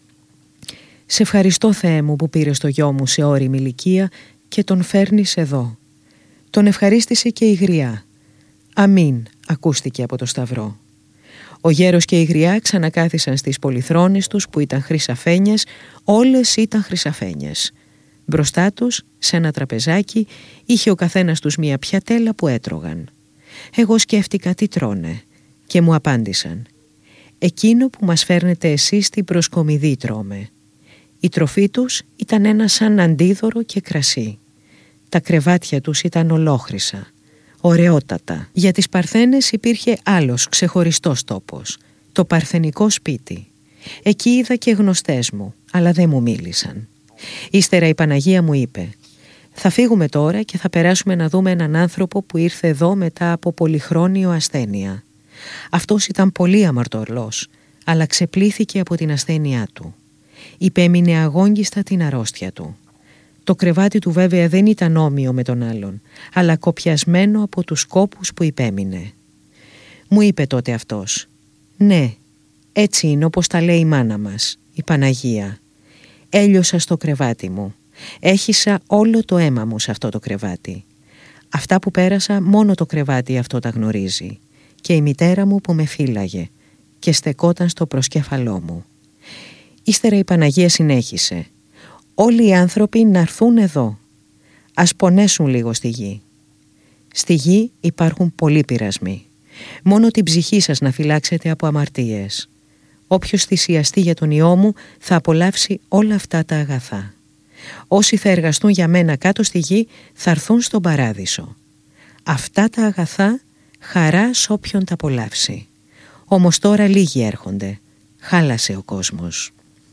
S3: «Σε ευχαριστώ, Θεέ μου, που πήρες το γιο μου σε ώριμη ηλικία και τον φέρνεις εδώ». Τον ευχαρίστησε και η γριά. «Αμήν», ακούστηκε από το σταυρό. Ο γέρος και η γριά ξανακάθισαν στις πολυθρόνες τους που ήταν χρυσαφένιες, όλες ήταν χρυσαφένιες. Μπροστά τους, σε ένα τραπεζάκι, είχε ο καθένας τους μία πιατέλα που έτρωγαν. Εγώ σκέφτηκα τι τρώνε και μου απάντησαν «Εκείνο που μας φέρνετε εσείς στην προσκομιδή τρώμε». Η τροφή τους ήταν ένα σαν αντίδωρο και κρασί. Τα κρεβάτια τους ήταν ολόχρυσα, ωραιότατα. Για τις Παρθένες υπήρχε άλλος ξεχωριστός τόπος, το παρθενικό σπίτι. Εκεί είδα και γνωστές μου, αλλά δεν μου μίλησαν. Ύστερα η Παναγία μου είπε «Θα φύγουμε τώρα και θα περάσουμε να δούμε έναν άνθρωπο που ήρθε εδώ μετά από πολυχρόνιο ασθένεια. Αυτός ήταν πολύ αμαρτωλός, αλλά ξεπλήθηκε από την ασθένειά του. Υπέμεινε αγόγγιστα την αρρώστια του. Το κρεβάτι του βέβαια δεν ήταν όμοιο με τον άλλον, αλλά κοπιασμένο από τους κόπους που υπέμεινε. Μου είπε τότε αυτός Ναι, έτσι είναι όπως τα λέει η μάνα μας, η Παναγία. Έλειωσα στο κρεβάτι μου. Έχισα όλο το αίμα μου σε αυτό το κρεβάτι. Αυτά που πέρασα μόνο το κρεβάτι αυτό τα γνωρίζει. Και η μητέρα μου που με φύλαγε και στεκόταν στο προσκέφαλό μου. Ύστερα η Παναγία συνέχισε. Όλοι οι άνθρωποι να έρθουν εδώ. Ας πονέσουν λίγο στη γη. Στη γη υπάρχουν πολλοί πειρασμοί. Μόνο την ψυχή σας να φυλάξετε από αμαρτίες. Όποιος θυσιαστεί για τον Υιό μου θα απολαύσει όλα αυτά τα αγαθά. Όσοι θα εργαστούν για μένα κάτω στη γη θα έρθουν στον παράδεισο. Αυτά τα αγαθά χαρά σ' όποιον τα απολαύσει. Όμως τώρα λίγοι έρχονται. Χάλασε ο κόσμος.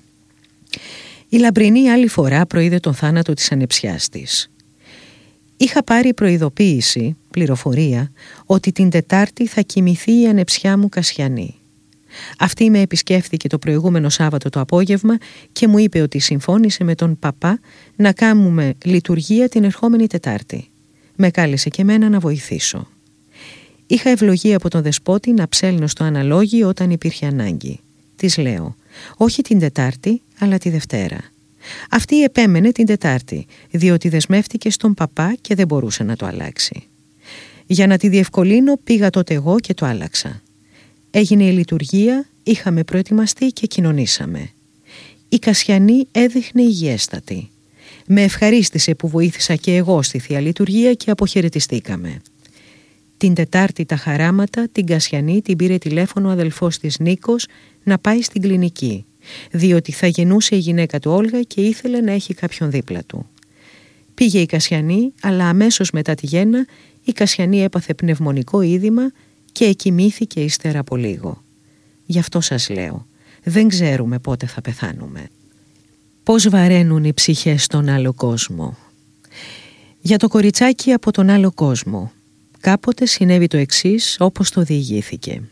S3: Η Λαμπρινή άλλη φορά προείδε τον θάνατο της ανεψιάς της. Είχα πάρει προειδοποίηση, πληροφορία, ότι την Τετάρτη θα κοιμηθεί η ανεψιά μου Κασιανή. Αυτή με επισκέφθηκε το προηγούμενο Σάββατο το απόγευμα και μου είπε ότι συμφώνησε με τον παπά να κάνουμε λειτουργία την ερχόμενη Τετάρτη. Με κάλεσε και μένα να βοηθήσω. Είχα ευλογία από τον Δεσπότη να ψέλνω στο αναλόγιο όταν υπήρχε ανάγκη. Της λέω, όχι την Τετάρτη, αλλά τη Δευτέρα. Αυτή επέμενε την Τετάρτη, διότι δεσμεύτηκε στον παπά και δεν μπορούσε να το αλλάξει. Για να τη διευκολύνω πήγα τότε εγώ και το άλλαξα. Έγινε η λειτουργία, είχαμε προετοιμαστεί και κοινωνήσαμε. Η Κασιανή έδειχνε υγιέστατη. Με ευχαρίστησε που βοήθησα και εγώ στη Θεία Λειτουργία και αποχαιρετιστήκαμε. Την Τετάρτη τα χαράματα, την Κασιανή την πήρε τηλέφωνο ο αδελφός της Νίκος να πάει στην κλινική, διότι θα γεννούσε η γυναίκα του Όλγα και ήθελε να έχει κάποιον δίπλα του. Πήγε η Κασιανή, αλλά αμέσως μετά τη γέννα η Κασιανή έπαθε πνευμονικό είδημα και εκοιμήθηκε ύστερα από λίγο. Γι' αυτό σας λέω, δεν ξέρουμε πότε θα πεθάνουμε. Πώς βαραίνουν οι ψυχές στον άλλο κόσμο. Για το κοριτσάκι από τον άλλο κόσμο. Κάποτε συνέβη το εξής όπως το διηγήθηκε.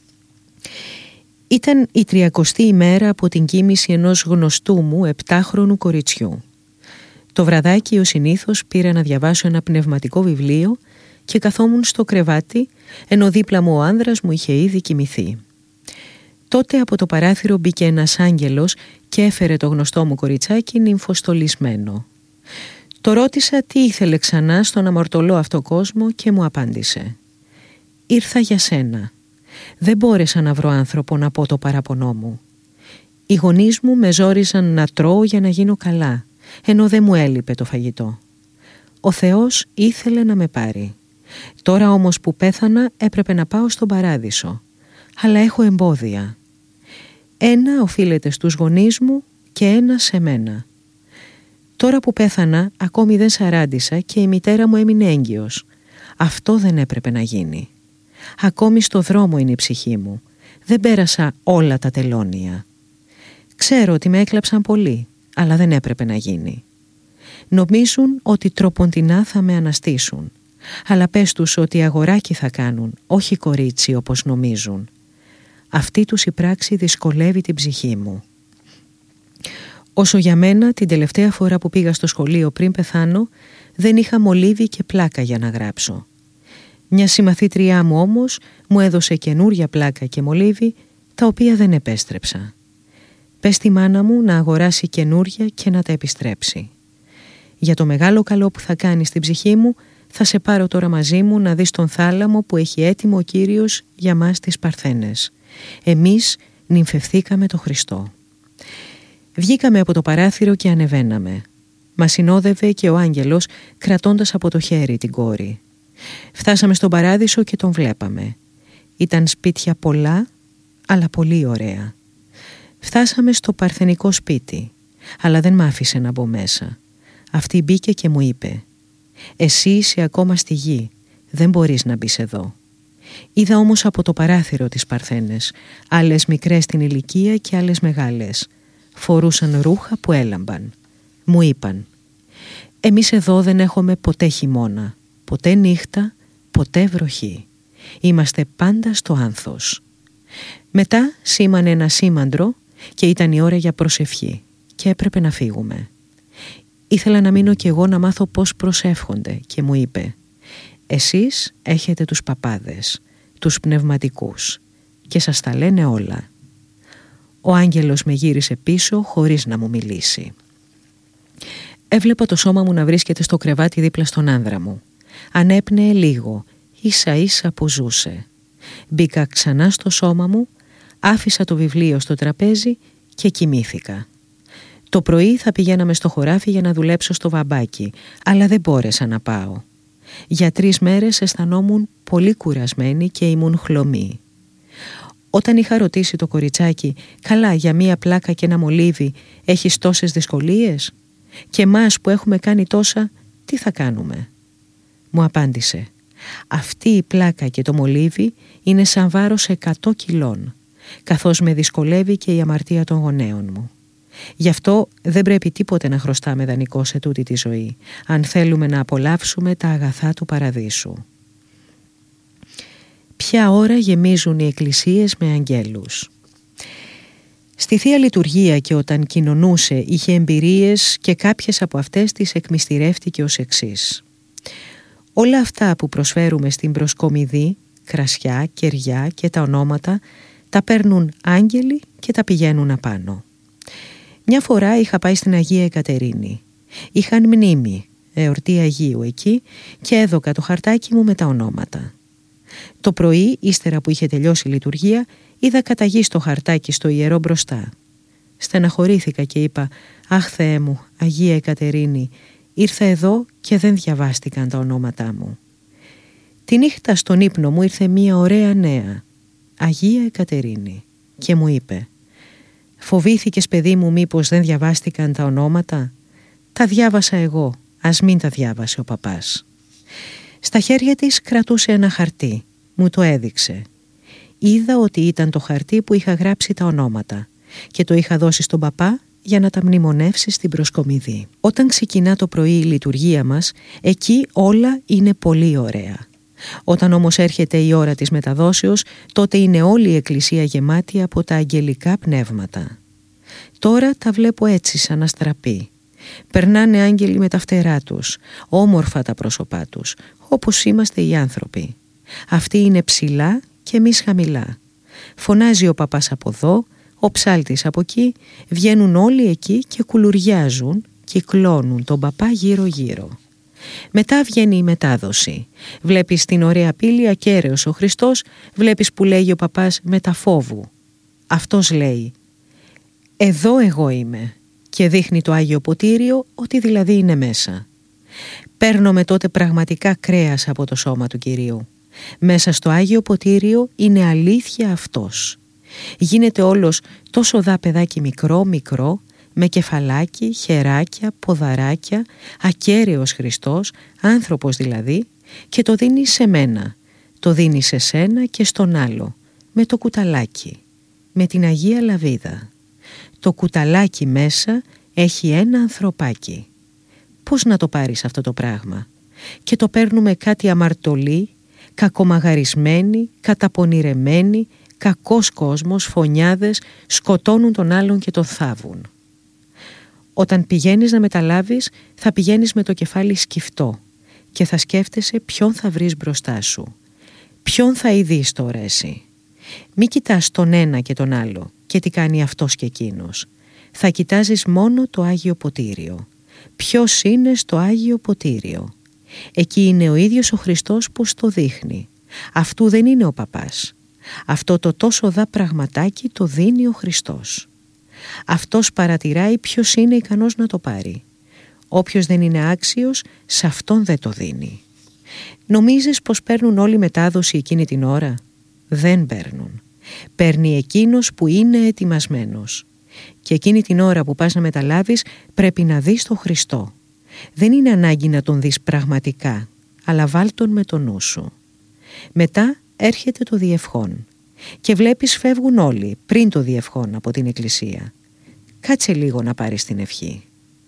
S3: Ήταν η τριακοστή ημέρα από την κοίμηση ενός γνωστού μου επτάχρονου κοριτσιού. Το βραδάκι ο συνήθως πήρα να διαβάσω ένα πνευματικό βιβλίο και καθόμουν στο κρεβάτι, ενώ δίπλα μου ο άνδρας μου είχε ήδη κοιμηθεί. Τότε από το παράθυρο μπήκε ένας άγγελος και έφερε το γνωστό μου κοριτσάκι νυμφοστολισμένο. Το ρώτησα τι ήθελε ξανά στον αμορτωλό αυτό κόσμο και μου απάντησε. «Ήρθα για σένα. Δεν μπόρεσα να βρω άνθρωπο να πω το παραπονό μου. Οι γονείς μου με ζόριζαν να τρώω για να γίνω καλά, ενώ δεν μου έλειπε το φαγητό. Ο Θεός ήθελε να με πάρει. Τώρα όμως που πέθανα έπρεπε να πάω στον παράδεισο. Αλλά έχω εμπόδια. Ένα οφείλεται στους γονείς μου και ένα σε μένα. Τώρα που πέθανα ακόμη δεν σαράντισα και η μητέρα μου έμεινε έγκυος. Αυτό δεν έπρεπε να γίνει. Ακόμη στο δρόμο είναι η ψυχή μου. Δεν πέρασα όλα τα τελώνια. Ξέρω ότι με έκλαψαν πολύ, αλλά δεν έπρεπε να γίνει. Νομίζουν ότι τροποντινά θα με αναστήσουν. Αλλά πες τους ότι αγοράκι θα κάνουν, όχι κορίτσι όπως νομίζουν. Αυτή τους η πράξη δυσκολεύει την ψυχή μου. Όσο για μένα, την τελευταία φορά που πήγα στο σχολείο πριν πεθάνω, δεν είχα μολύβι και πλάκα για να γράψω. Μια συμμαθήτριά μου όμως μου έδωσε καινούρια πλάκα και μολύβι, τα οποία δεν επέστρεψα. Πες στη μάνα μου να αγοράσει καινούρια και να τα επιστρέψει. Για το μεγάλο καλό που θα κάνει στην ψυχή μου, θα σε πάρω τώρα μαζί μου να δεις τον θάλαμο που έχει έτοιμο ο Κύριος για μας τις Παρθένες. Εμείς νυμφευθήκαμε το Χριστό. Βγήκαμε από το παράθυρο και ανεβαίναμε. Μας συνόδευε και ο άγγελος κρατώντας από το χέρι την κόρη. Φτάσαμε στον παράδεισο και τον βλέπαμε. Ήταν σπίτια πολλά, αλλά πολύ ωραία. Φτάσαμε στο παρθενικό σπίτι, αλλά δεν μ' άφησε να μπω μέσα. Αυτή μπήκε και μου είπε «Εσύ είσαι ακόμα στη γη, δεν μπορείς να μπεις εδώ». Είδα όμως από το παράθυρο τις Παρθένες, άλλες μικρές στην ηλικία και άλλες μεγάλες. Φορούσαν ρούχα που έλαμπαν. Μου είπαν «Εμείς εδώ δεν έχουμε ποτέ χειμώνα, ποτέ νύχτα, ποτέ βροχή. Είμαστε πάντα στο άνθος». Μετά σήμανε ένα σήμαντρο και ήταν η ώρα για προσευχή και έπρεπε να φύγουμε. Ήθελα να μείνω κι εγώ να μάθω πώς προσεύχονται και μου είπε «Εσείς έχετε τους παπάδες, τους πνευματικούς και σας τα λένε όλα. Ο άγγελος με γύρισε πίσω χωρίς να μου μιλήσει. Έβλεπα το σώμα μου να βρίσκεται στο κρεβάτι δίπλα στον άνδρα μου. Ανέπνεε λίγο, ίσα ίσα που ζούσε. Μπήκα ξανά στο σώμα μου, άφησα το βιβλίο στο τραπέζι και κοιμήθηκα. Το πρωί θα πηγαίναμε στο χωράφι για να δουλέψω στο βαμπάκι, αλλά δεν μπόρεσα να πάω. Για τρεις μέρες αισθανόμουν πολύ κουρασμένη και ήμουν χλωμή. Όταν είχα ρωτήσει το κοριτσάκι, καλά, για μία πλάκα και ένα μολύβι έχεις τόσες δυσκολίες? Και εμάς που έχουμε κάνει τόσα, τι θα κάνουμε? Μου απάντησε, αυτή η πλάκα και το μολύβι είναι σαν βάρος εκατό κιλών, καθώς με δυσκολεύει και η αμαρτία των γονέων μου. Γι' αυτό δεν πρέπει τίποτε να χρωστάμε δανεικό σε τούτη τη ζωή, αν θέλουμε να απολαύσουμε τα αγαθά του παραδείσου. Ποια ώρα γεμίζουν οι εκκλησίες με αγγέλους. Στη Θεία Λειτουργία και όταν κοινωνούσε είχε εμπειρίες και κάποιες από αυτές τις εκμυστηρεύτηκε ως εξής. Όλα αυτά που προσφέρουμε στην προσκομιδή, κρασιά, κεριά και τα ονόματα, τα παίρνουν άγγελοι και τα πηγαίνουν απάνω. Μια φορά είχα πάει στην Αγία Εκατερίνη. Είχαν μνήμη, εορτή Αγίου εκεί, και έδωκα το χαρτάκι μου με τα ονόματα. Το πρωί, ύστερα που είχε τελειώσει η λειτουργία, είδα καταγεί στο χαρτάκι στο ιερό μπροστά. Στεναχωρήθηκα και είπα, «Αχ Θεέ μου, Αγία Εκατερίνη, ήρθα εδώ και δεν διαβάστηκαν τα ονόματά μου». Τη νύχτα στον ύπνο μου ήρθε μία ωραία νέα, Αγία Εκατερίνη, και μου είπε, «Φοβήθηκες, παιδί μου, μήπως δεν διαβάστηκαν τα ονόματα? Τα διάβασα εγώ, ας μην τα διάβασε ο παπάς». Στα χέρια της κρατούσε ένα χαρτί, μου το έδειξε. Είδα ότι ήταν το χαρτί που είχα γράψει τα ονόματα και το είχα δώσει στον παπά για να τα μνημονεύσει στην προσκομιδή. Όταν ξεκινά το πρωί η λειτουργία μας, εκεί όλα είναι πολύ ωραία. Όταν όμως έρχεται η ώρα της μεταδόσεως, τότε είναι όλη η εκκλησία γεμάτη από τα αγγελικά πνεύματα. Τώρα τα βλέπω έτσι σαν αστραπή. Περνάνε άγγελοι με τα φτερά τους, όμορφα τα πρόσωπά τους, όπως είμαστε οι άνθρωποι. Αυτοί είναι ψηλά και εμείς χαμηλά. Φωνάζει ο παπάς από εδώ, ο ψάλτης από εκεί, βγαίνουν όλοι εκεί και κουλουριάζουν, κυκλώνουν τον παπά γύρω-γύρω. Μετά βγαίνει η μετάδοση. Βλέπεις την ωραία πύλη ακέραιος ο Χριστός, βλέπεις που λέγει ο παπάς μεταφόβου. Αυτός λέει, «Εδώ εγώ είμαι», και δείχνει το Άγιο Ποτήριο ότι δηλαδή είναι μέσα. Παίρνομαι τότε πραγματικά κρέας από το σώμα του Κυρίου. Μέσα στο Άγιο Ποτήριο είναι αλήθεια αυτός. Γίνεται όλος τόσο δα παιδάκι μικρό μικρό, με κεφαλάκι, χεράκια, ποδαράκια, ακέραιος Χριστός, άνθρωπος δηλαδή, και το δίνει σε μένα, το δίνει σε σένα και στον άλλο, με το κουταλάκι, με την Αγία Λαβίδα. Το κουταλάκι μέσα έχει ένα ανθρωπάκι. Πώς να το πάρεις αυτό το πράγμα? Και το παίρνουμε κάτι αμαρτωλοί, κακομαγαρισμένοι, καταπονηρεμένοι, κακός κόσμος, φωνιάδες, σκοτώνουν τον άλλον και τον θάβουν. Όταν πηγαίνεις να μεταλάβεις, θα πηγαίνεις με το κεφάλι σκυφτό και θα σκέφτεσαι ποιον θα βρεις μπροστά σου. Ποιον θα ειδείς τώρα εσύ? Μη κοιτάς τον ένα και τον άλλο και τι κάνει αυτός και εκείνος. Θα κοιτάζεις μόνο το Άγιο Ποτήριο. Ποιος είναι στο Άγιο Ποτήριο? Εκεί είναι ο ίδιος ο Χριστός που στο δείχνει. Αυτού δεν είναι ο παπάς. Αυτό το τόσο δα πραγματάκι το δίνει ο Χριστός. Αυτός παρατηράει ποιος είναι ικανός να το πάρει. Όποιος δεν είναι άξιος, σε αυτόν δεν το δίνει. Νομίζεις πως παίρνουν όλοι μετάδοση εκείνη την ώρα? Δεν παίρνουν. Παίρνει εκείνος που είναι ετοιμασμένος. Και εκείνη την ώρα που πας να μεταλάβεις πρέπει να δεις τον Χριστό. Δεν είναι ανάγκη να τον δεις πραγματικά, αλλά βάλ τον με το νου σου. Μετά έρχεται το διευχόν και βλέπεις φεύγουν όλοι πριν το διευχόν από την εκκλησία. Κάτσε λίγο να πάρεις την ευχή.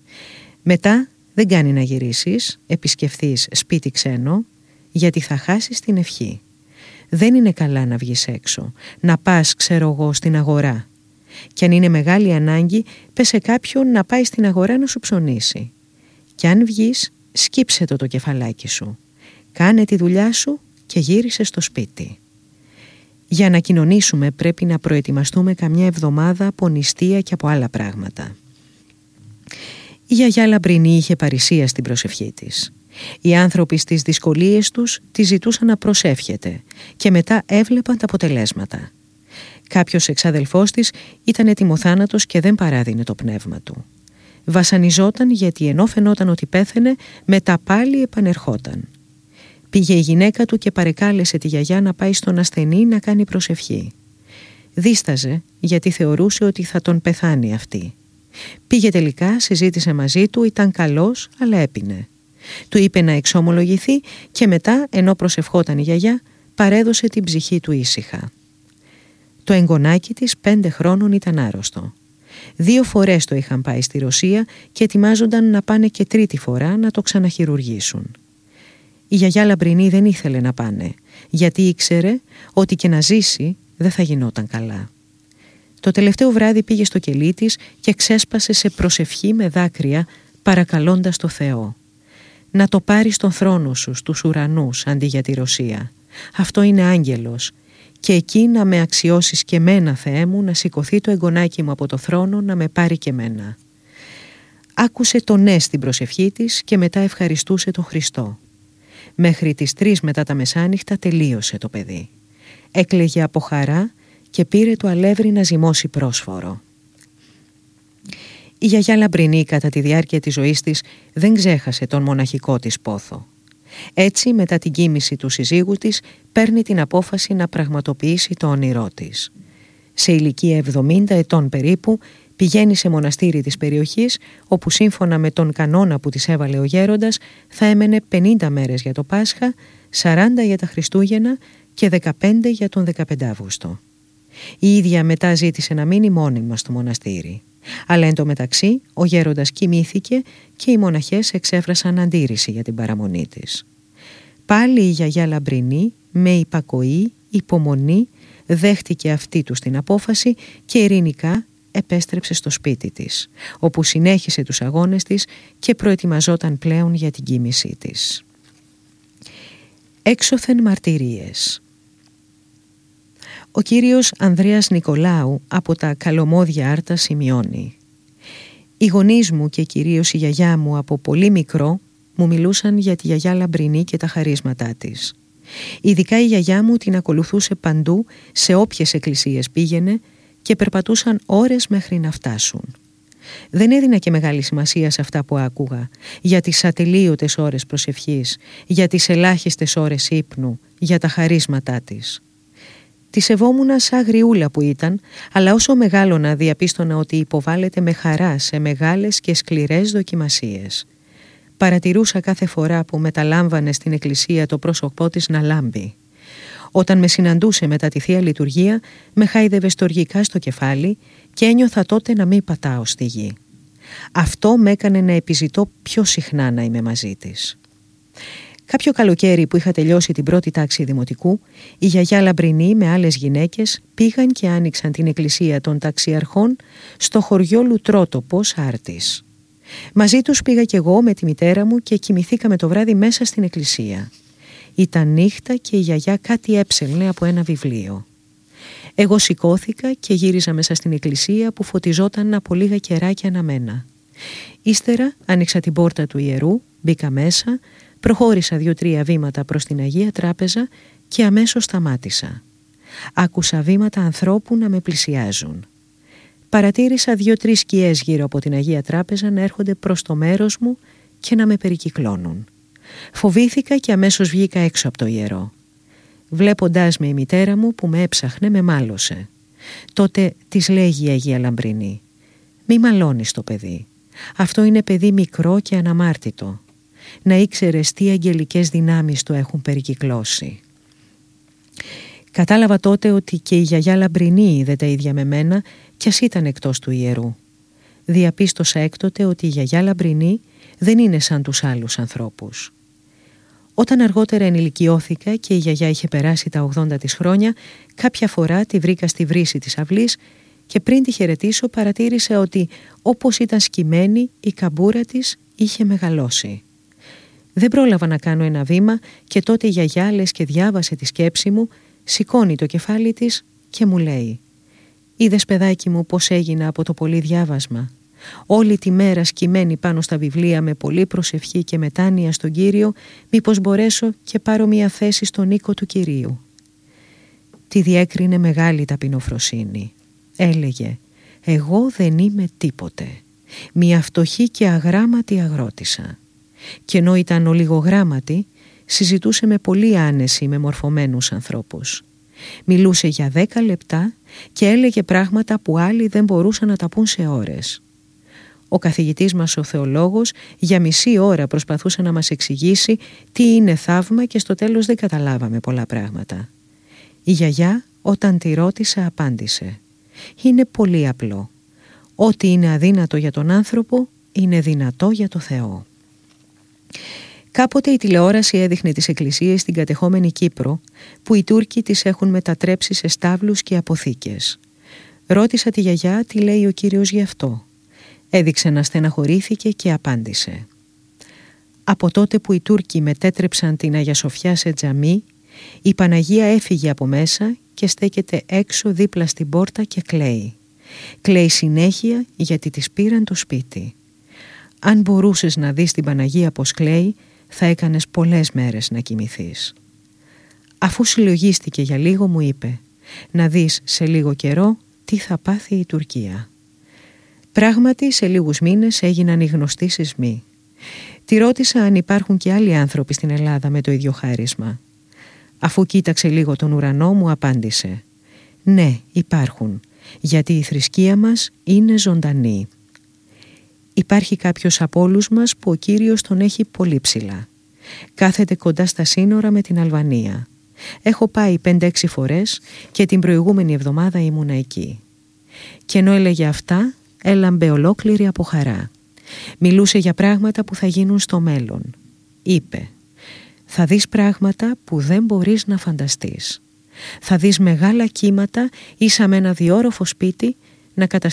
S3: Μετά δεν κάνει να γυρίσεις, επισκεφθείς σπίτι ξένο, γιατί θα χάσεις την ευχή. Δεν είναι καλά να βγεις έξω, να πας, ξέρω εγώ, στην αγορά. Και αν είναι μεγάλη ανάγκη, πες σε κάποιον να πάει στην αγορά να σου ψωνίσει. Και αν βγεις, σκύψε το το κεφαλάκι σου. Κάνε τη δουλειά σου και γύρισε στο σπίτι. Για να κοινωνήσουμε πρέπει να προετοιμαστούμε καμιά εβδομάδα από νηστεία και από άλλα πράγματα. Η γιαγιά Λαμπρινή είχε παρησία στην προσευχή της. Οι άνθρωποι στις δυσκολίες τους τη ζητούσαν να προσεύχεται και μετά έβλεπαν τα αποτελέσματα. Κάποιος εξαδελφός της ήταν ετοιμοθάνατος και δεν παράδεινε το πνεύμα του. Βασανιζόταν γιατί ενώ φαινόταν ότι πέθαινε, μετά πάλι επανερχόταν. Πήγε η γυναίκα του και παρεκάλεσε τη γιαγιά να πάει στον ασθενή να κάνει προσευχή. Δίσταζε γιατί θεωρούσε ότι θα τον πεθάνει αυτή. Πήγε τελικά, συζήτησε μαζί του, ήταν καλός αλλά έπινε. Του είπε να εξομολογηθεί και μετά, ενώ προσευχόταν η γιαγιά, παρέδωσε την ψυχή του ήσυχα. Το εγγονάκι της πέντε χρόνων ήταν άρρωστο. Δύο φορές το είχαν πάει στη Ρωσία και ετοιμάζονταν να πάνε και τρίτη φορά να το ξαναχειρουργήσουν. Η γιαγιά Λαμπρινή δεν ήθελε να πάνε, γιατί ήξερε ότι και να ζήσει δεν θα γινόταν καλά. Το τελευταίο βράδυ πήγε στο κελί της και ξέσπασε σε προσευχή με δάκρυα, παρακαλώντας το Θεό. «Να το πάρεις στον θρόνο σου, στους ουρανούς, αντί για τη Ρωσία. Αυτό είναι άγγελος. Και εκεί να με αξιώσεις και μένα, Θεέ μου, να σηκωθεί το εγγονάκι μου από το θρόνο να με πάρει και μένα». Άκουσε το ναι στην προσευχή της και μετά ευχαριστούσε τον Χριστό. Μέχρι τις τρεις μετά τα μεσάνυχτα τελείωσε το παιδί. Έκλαιγε από χαρά και πήρε το αλεύρι να ζυμώσει πρόσφορο. Η γιαγιά Λαμπρινή κατά τη διάρκεια της ζωής της δεν ξέχασε τον μοναχικό της πόθο. Έτσι, μετά την κοίμηση του συζύγου της, παίρνει την απόφαση να πραγματοποιήσει το όνειρό της. Σε ηλικία εβδομήντα ετών περίπου, πηγαίνει σε μοναστήρι της περιοχής, όπου σύμφωνα με τον κανόνα που της έβαλε ο γέροντας, θα έμενε πενήντα μέρες για το Πάσχα, σαράντα για τα Χριστούγεννα και δεκαπέντε για τον δεκαπέντε Αύγουστο. Η ίδια μετά ζήτησε να μείνει μόνιμα στο μοναστήρι. Αλλά εν τω μεταξύ ο γέροντας κοιμήθηκε και οι μοναχές εξέφρασαν αντίρρηση για την παραμονή της. Πάλι η γιαγιά Λαμπρινή με υπακοή, υπομονή δέχτηκε αυτή τους την απόφαση και ειρηνικά επέστρεψε στο σπίτι της, όπου συνέχισε τους αγώνες της και προετοιμαζόταν πλέον για την κοίμησή της. Έξωθεν μαρτυρίες. Ο κύριος Ανδρέας Νικολάου από τα Καλωμόδια Άρτα σημειώνει: «Οι γονείς μου και κυρίως η γιαγιά μου από πολύ μικρό μου μιλούσαν για τη γιαγιά Λαμπρινή και τα χαρίσματά της. Ειδικά η γιαγιά μου την ακολουθούσε παντού, σε όποιες εκκλησίες πήγαινε και περπατούσαν ώρες μέχρι να φτάσουν. Δεν έδινα και μεγάλη σημασία σε αυτά που άκουγα, για τις ατελείωτες ώρες προσευχής, για τις ελάχιστες ώρες ύπνου, για τα χαρίσματά της. Τη σεβόμουνα σαν γριούλα που ήταν, αλλά όσο μεγάλωνα διαπίστωνα ότι υποβάλλεται με χαρά σε μεγάλες και σκληρές δοκιμασίες. Παρατηρούσα κάθε φορά που μεταλάμβανε στην εκκλησία το πρόσωπό της να λάμπει. Όταν με συναντούσε μετά τη Θεία Λειτουργία, με χάιδευε στοργικά στο κεφάλι και ένιωθα τότε να μην πατάω στη γη. Αυτό με έκανε να επιζητώ πιο συχνά να είμαι μαζί της. Κάποιο καλοκαίρι που είχα τελειώσει την πρώτη τάξη δημοτικού, η γιαγιά Λαμπρινή με άλλες γυναίκες πήγαν και άνοιξαν την εκκλησία των ταξιαρχών στο χωριό Λουτρότοπος Άρτης. Μαζί τους πήγα κι εγώ με τη μητέρα μου και κοιμηθήκαμε το βράδυ μέσα στην εκκλησία. Ήταν νύχτα και η γιαγιά κάτι έψελνε από ένα βιβλίο. Εγώ σηκώθηκα και γύριζα μέσα στην εκκλησία που φωτιζόταν από λίγα κεράκια αναμένα. Ύστερα άνοιξα την πόρτα του ιερού, μπήκα μέσα, προχώρησα δύο-τρία βήματα προς την Αγία Τράπεζα και αμέσως σταμάτησα. Άκουσα βήματα ανθρώπου να με πλησιάζουν. Παρατήρησα δύο-τρεις σκιές γύρω από την Αγία Τράπεζα να έρχονται προς το μέρος μου και να με περικυκλώνουν. Φοβήθηκα και αμέσως βγήκα έξω από το ιερό. Βλέποντάς με η μητέρα μου που με έψαχνε, με μάλωσε. Τότε της λέγει η Αγία Λαμπρινή: «Μη μαλώνεις το παιδί. Αυτό είναι παιδί μικρό και αναμάρτητο. Να ήξερες τι αγγελικές δυνάμεις το έχουν περικυκλώσει». Κατάλαβα τότε ότι και η γιαγιά Λαμπρινή είδε τα ίδια με μένα κι ας ήταν εκτός του ιερού. Διαπίστωσα έκτοτε ότι η γιαγιά Λαμπρινή δεν είναι σαν τους άλλους ανθρώπους. Όταν αργότερα ενηλικιώθηκα και η γιαγιά είχε περάσει τα ογδόντα της χρόνια, κάποια φορά τη βρήκα στη βρύση της αυλής και πριν τη χαιρετήσω παρατήρησα ότι όπως ήταν σκυμμένη η καμπούρα της είχε μεγαλώσει. Δεν πρόλαβα να κάνω ένα βήμα και τότε η γιαγιά, λες και διάβασε τη σκέψη μου, Σηκώνει το κεφάλι της και μου λέει: «Είδες, παιδάκι μου, πως έγινα από το πολύ διάβασμα? Όλη τη μέρα σκυμμένη πάνω στα βιβλία με πολλή προσευχή και μετάνοια στον Κύριο, μήπως μπορέσω και πάρω μια θέση στον οίκο του Κυρίου». Τη διέκρινε μεγάλη ταπεινοφροσύνη. Έλεγε: «Εγώ δεν είμαι τίποτε. Μια φτωχή και αγράμματη αγρότησα». Και ενώ ήταν ολιγογράμματη, συζητούσε με πολύ άνεση με μορφωμένους ανθρώπους. Μιλούσε για δέκα λεπτά και έλεγε πράγματα που άλλοι δεν μπορούσαν να τα πούν σε ώρες. Ο καθηγητής μας, ο θεολόγος, για μισή ώρα προσπαθούσε να μας εξηγήσει τι είναι θαύμα και στο τέλος δεν καταλάβαμε πολλά πράγματα. Η γιαγιά, όταν τη ρώτησα, απάντησε: «Είναι πολύ απλό. Ό,τι είναι αδύνατο για τον άνθρωπο είναι δυνατό για το Θεό». Κάποτε η τηλεόραση έδειχνε τις εκκλησίες στην κατεχόμενη Κύπρο, που οι Τούρκοι τις έχουν μετατρέψει σε στάβλους και αποθήκες. Ρώτησα τη γιαγιά τι λέει ο Κύριος γι' αυτό. Έδειξε να στεναχωρήθηκε και απάντησε: «Από τότε που οι Τούρκοι μετέτρεψαν την Αγία Σοφιά σε τζαμί, η Παναγία έφυγε από μέσα και στέκεται έξω δίπλα στην πόρτα και κλαίει. Κλαίει συνέχεια γιατί της πήραν το σπίτι. Αν μπορούσες να δεις την Παναγία πως κλαίει, θα έκανες πολλές μέρες να κοιμηθείς». Αφού συλλογίστηκε για λίγο, μου είπε: «Να δεις σε λίγο καιρό τι θα πάθει η Τουρκία». Πράγματι, σε λίγους μήνες έγιναν οι γνωστοί σεισμοί. Τη ρώτησα αν υπάρχουν και άλλοι άνθρωποι στην Ελλάδα με το ίδιο χάρισμα. Αφού κοίταξε λίγο τον ουρανό, μου απάντησε: «Ναι, υπάρχουν, γιατί η θρησκεία μας είναι ζωντανή». Υπάρχει κάποιος από όλους μας που ο Κύριος τον έχει πολύ ψηλά. Κάθεται κοντά στα σύνορα με την Αλβανία. Έχω πάει πέντε-έξι φορές και την προηγούμενη εβδομάδα ήμουνα εκεί. Και ενώ έλεγε αυτά, έλαμπε ολόκληρη από χαρά. Μιλούσε για πράγματα που θα γίνουν στο μέλλον. Είπε: «Θα δεις πράγματα που δεν μπορείς να φανταστείς. Θα δεις μεγάλα κύματα ίσα με ένα διόροφο σπίτι να καταστρέφουν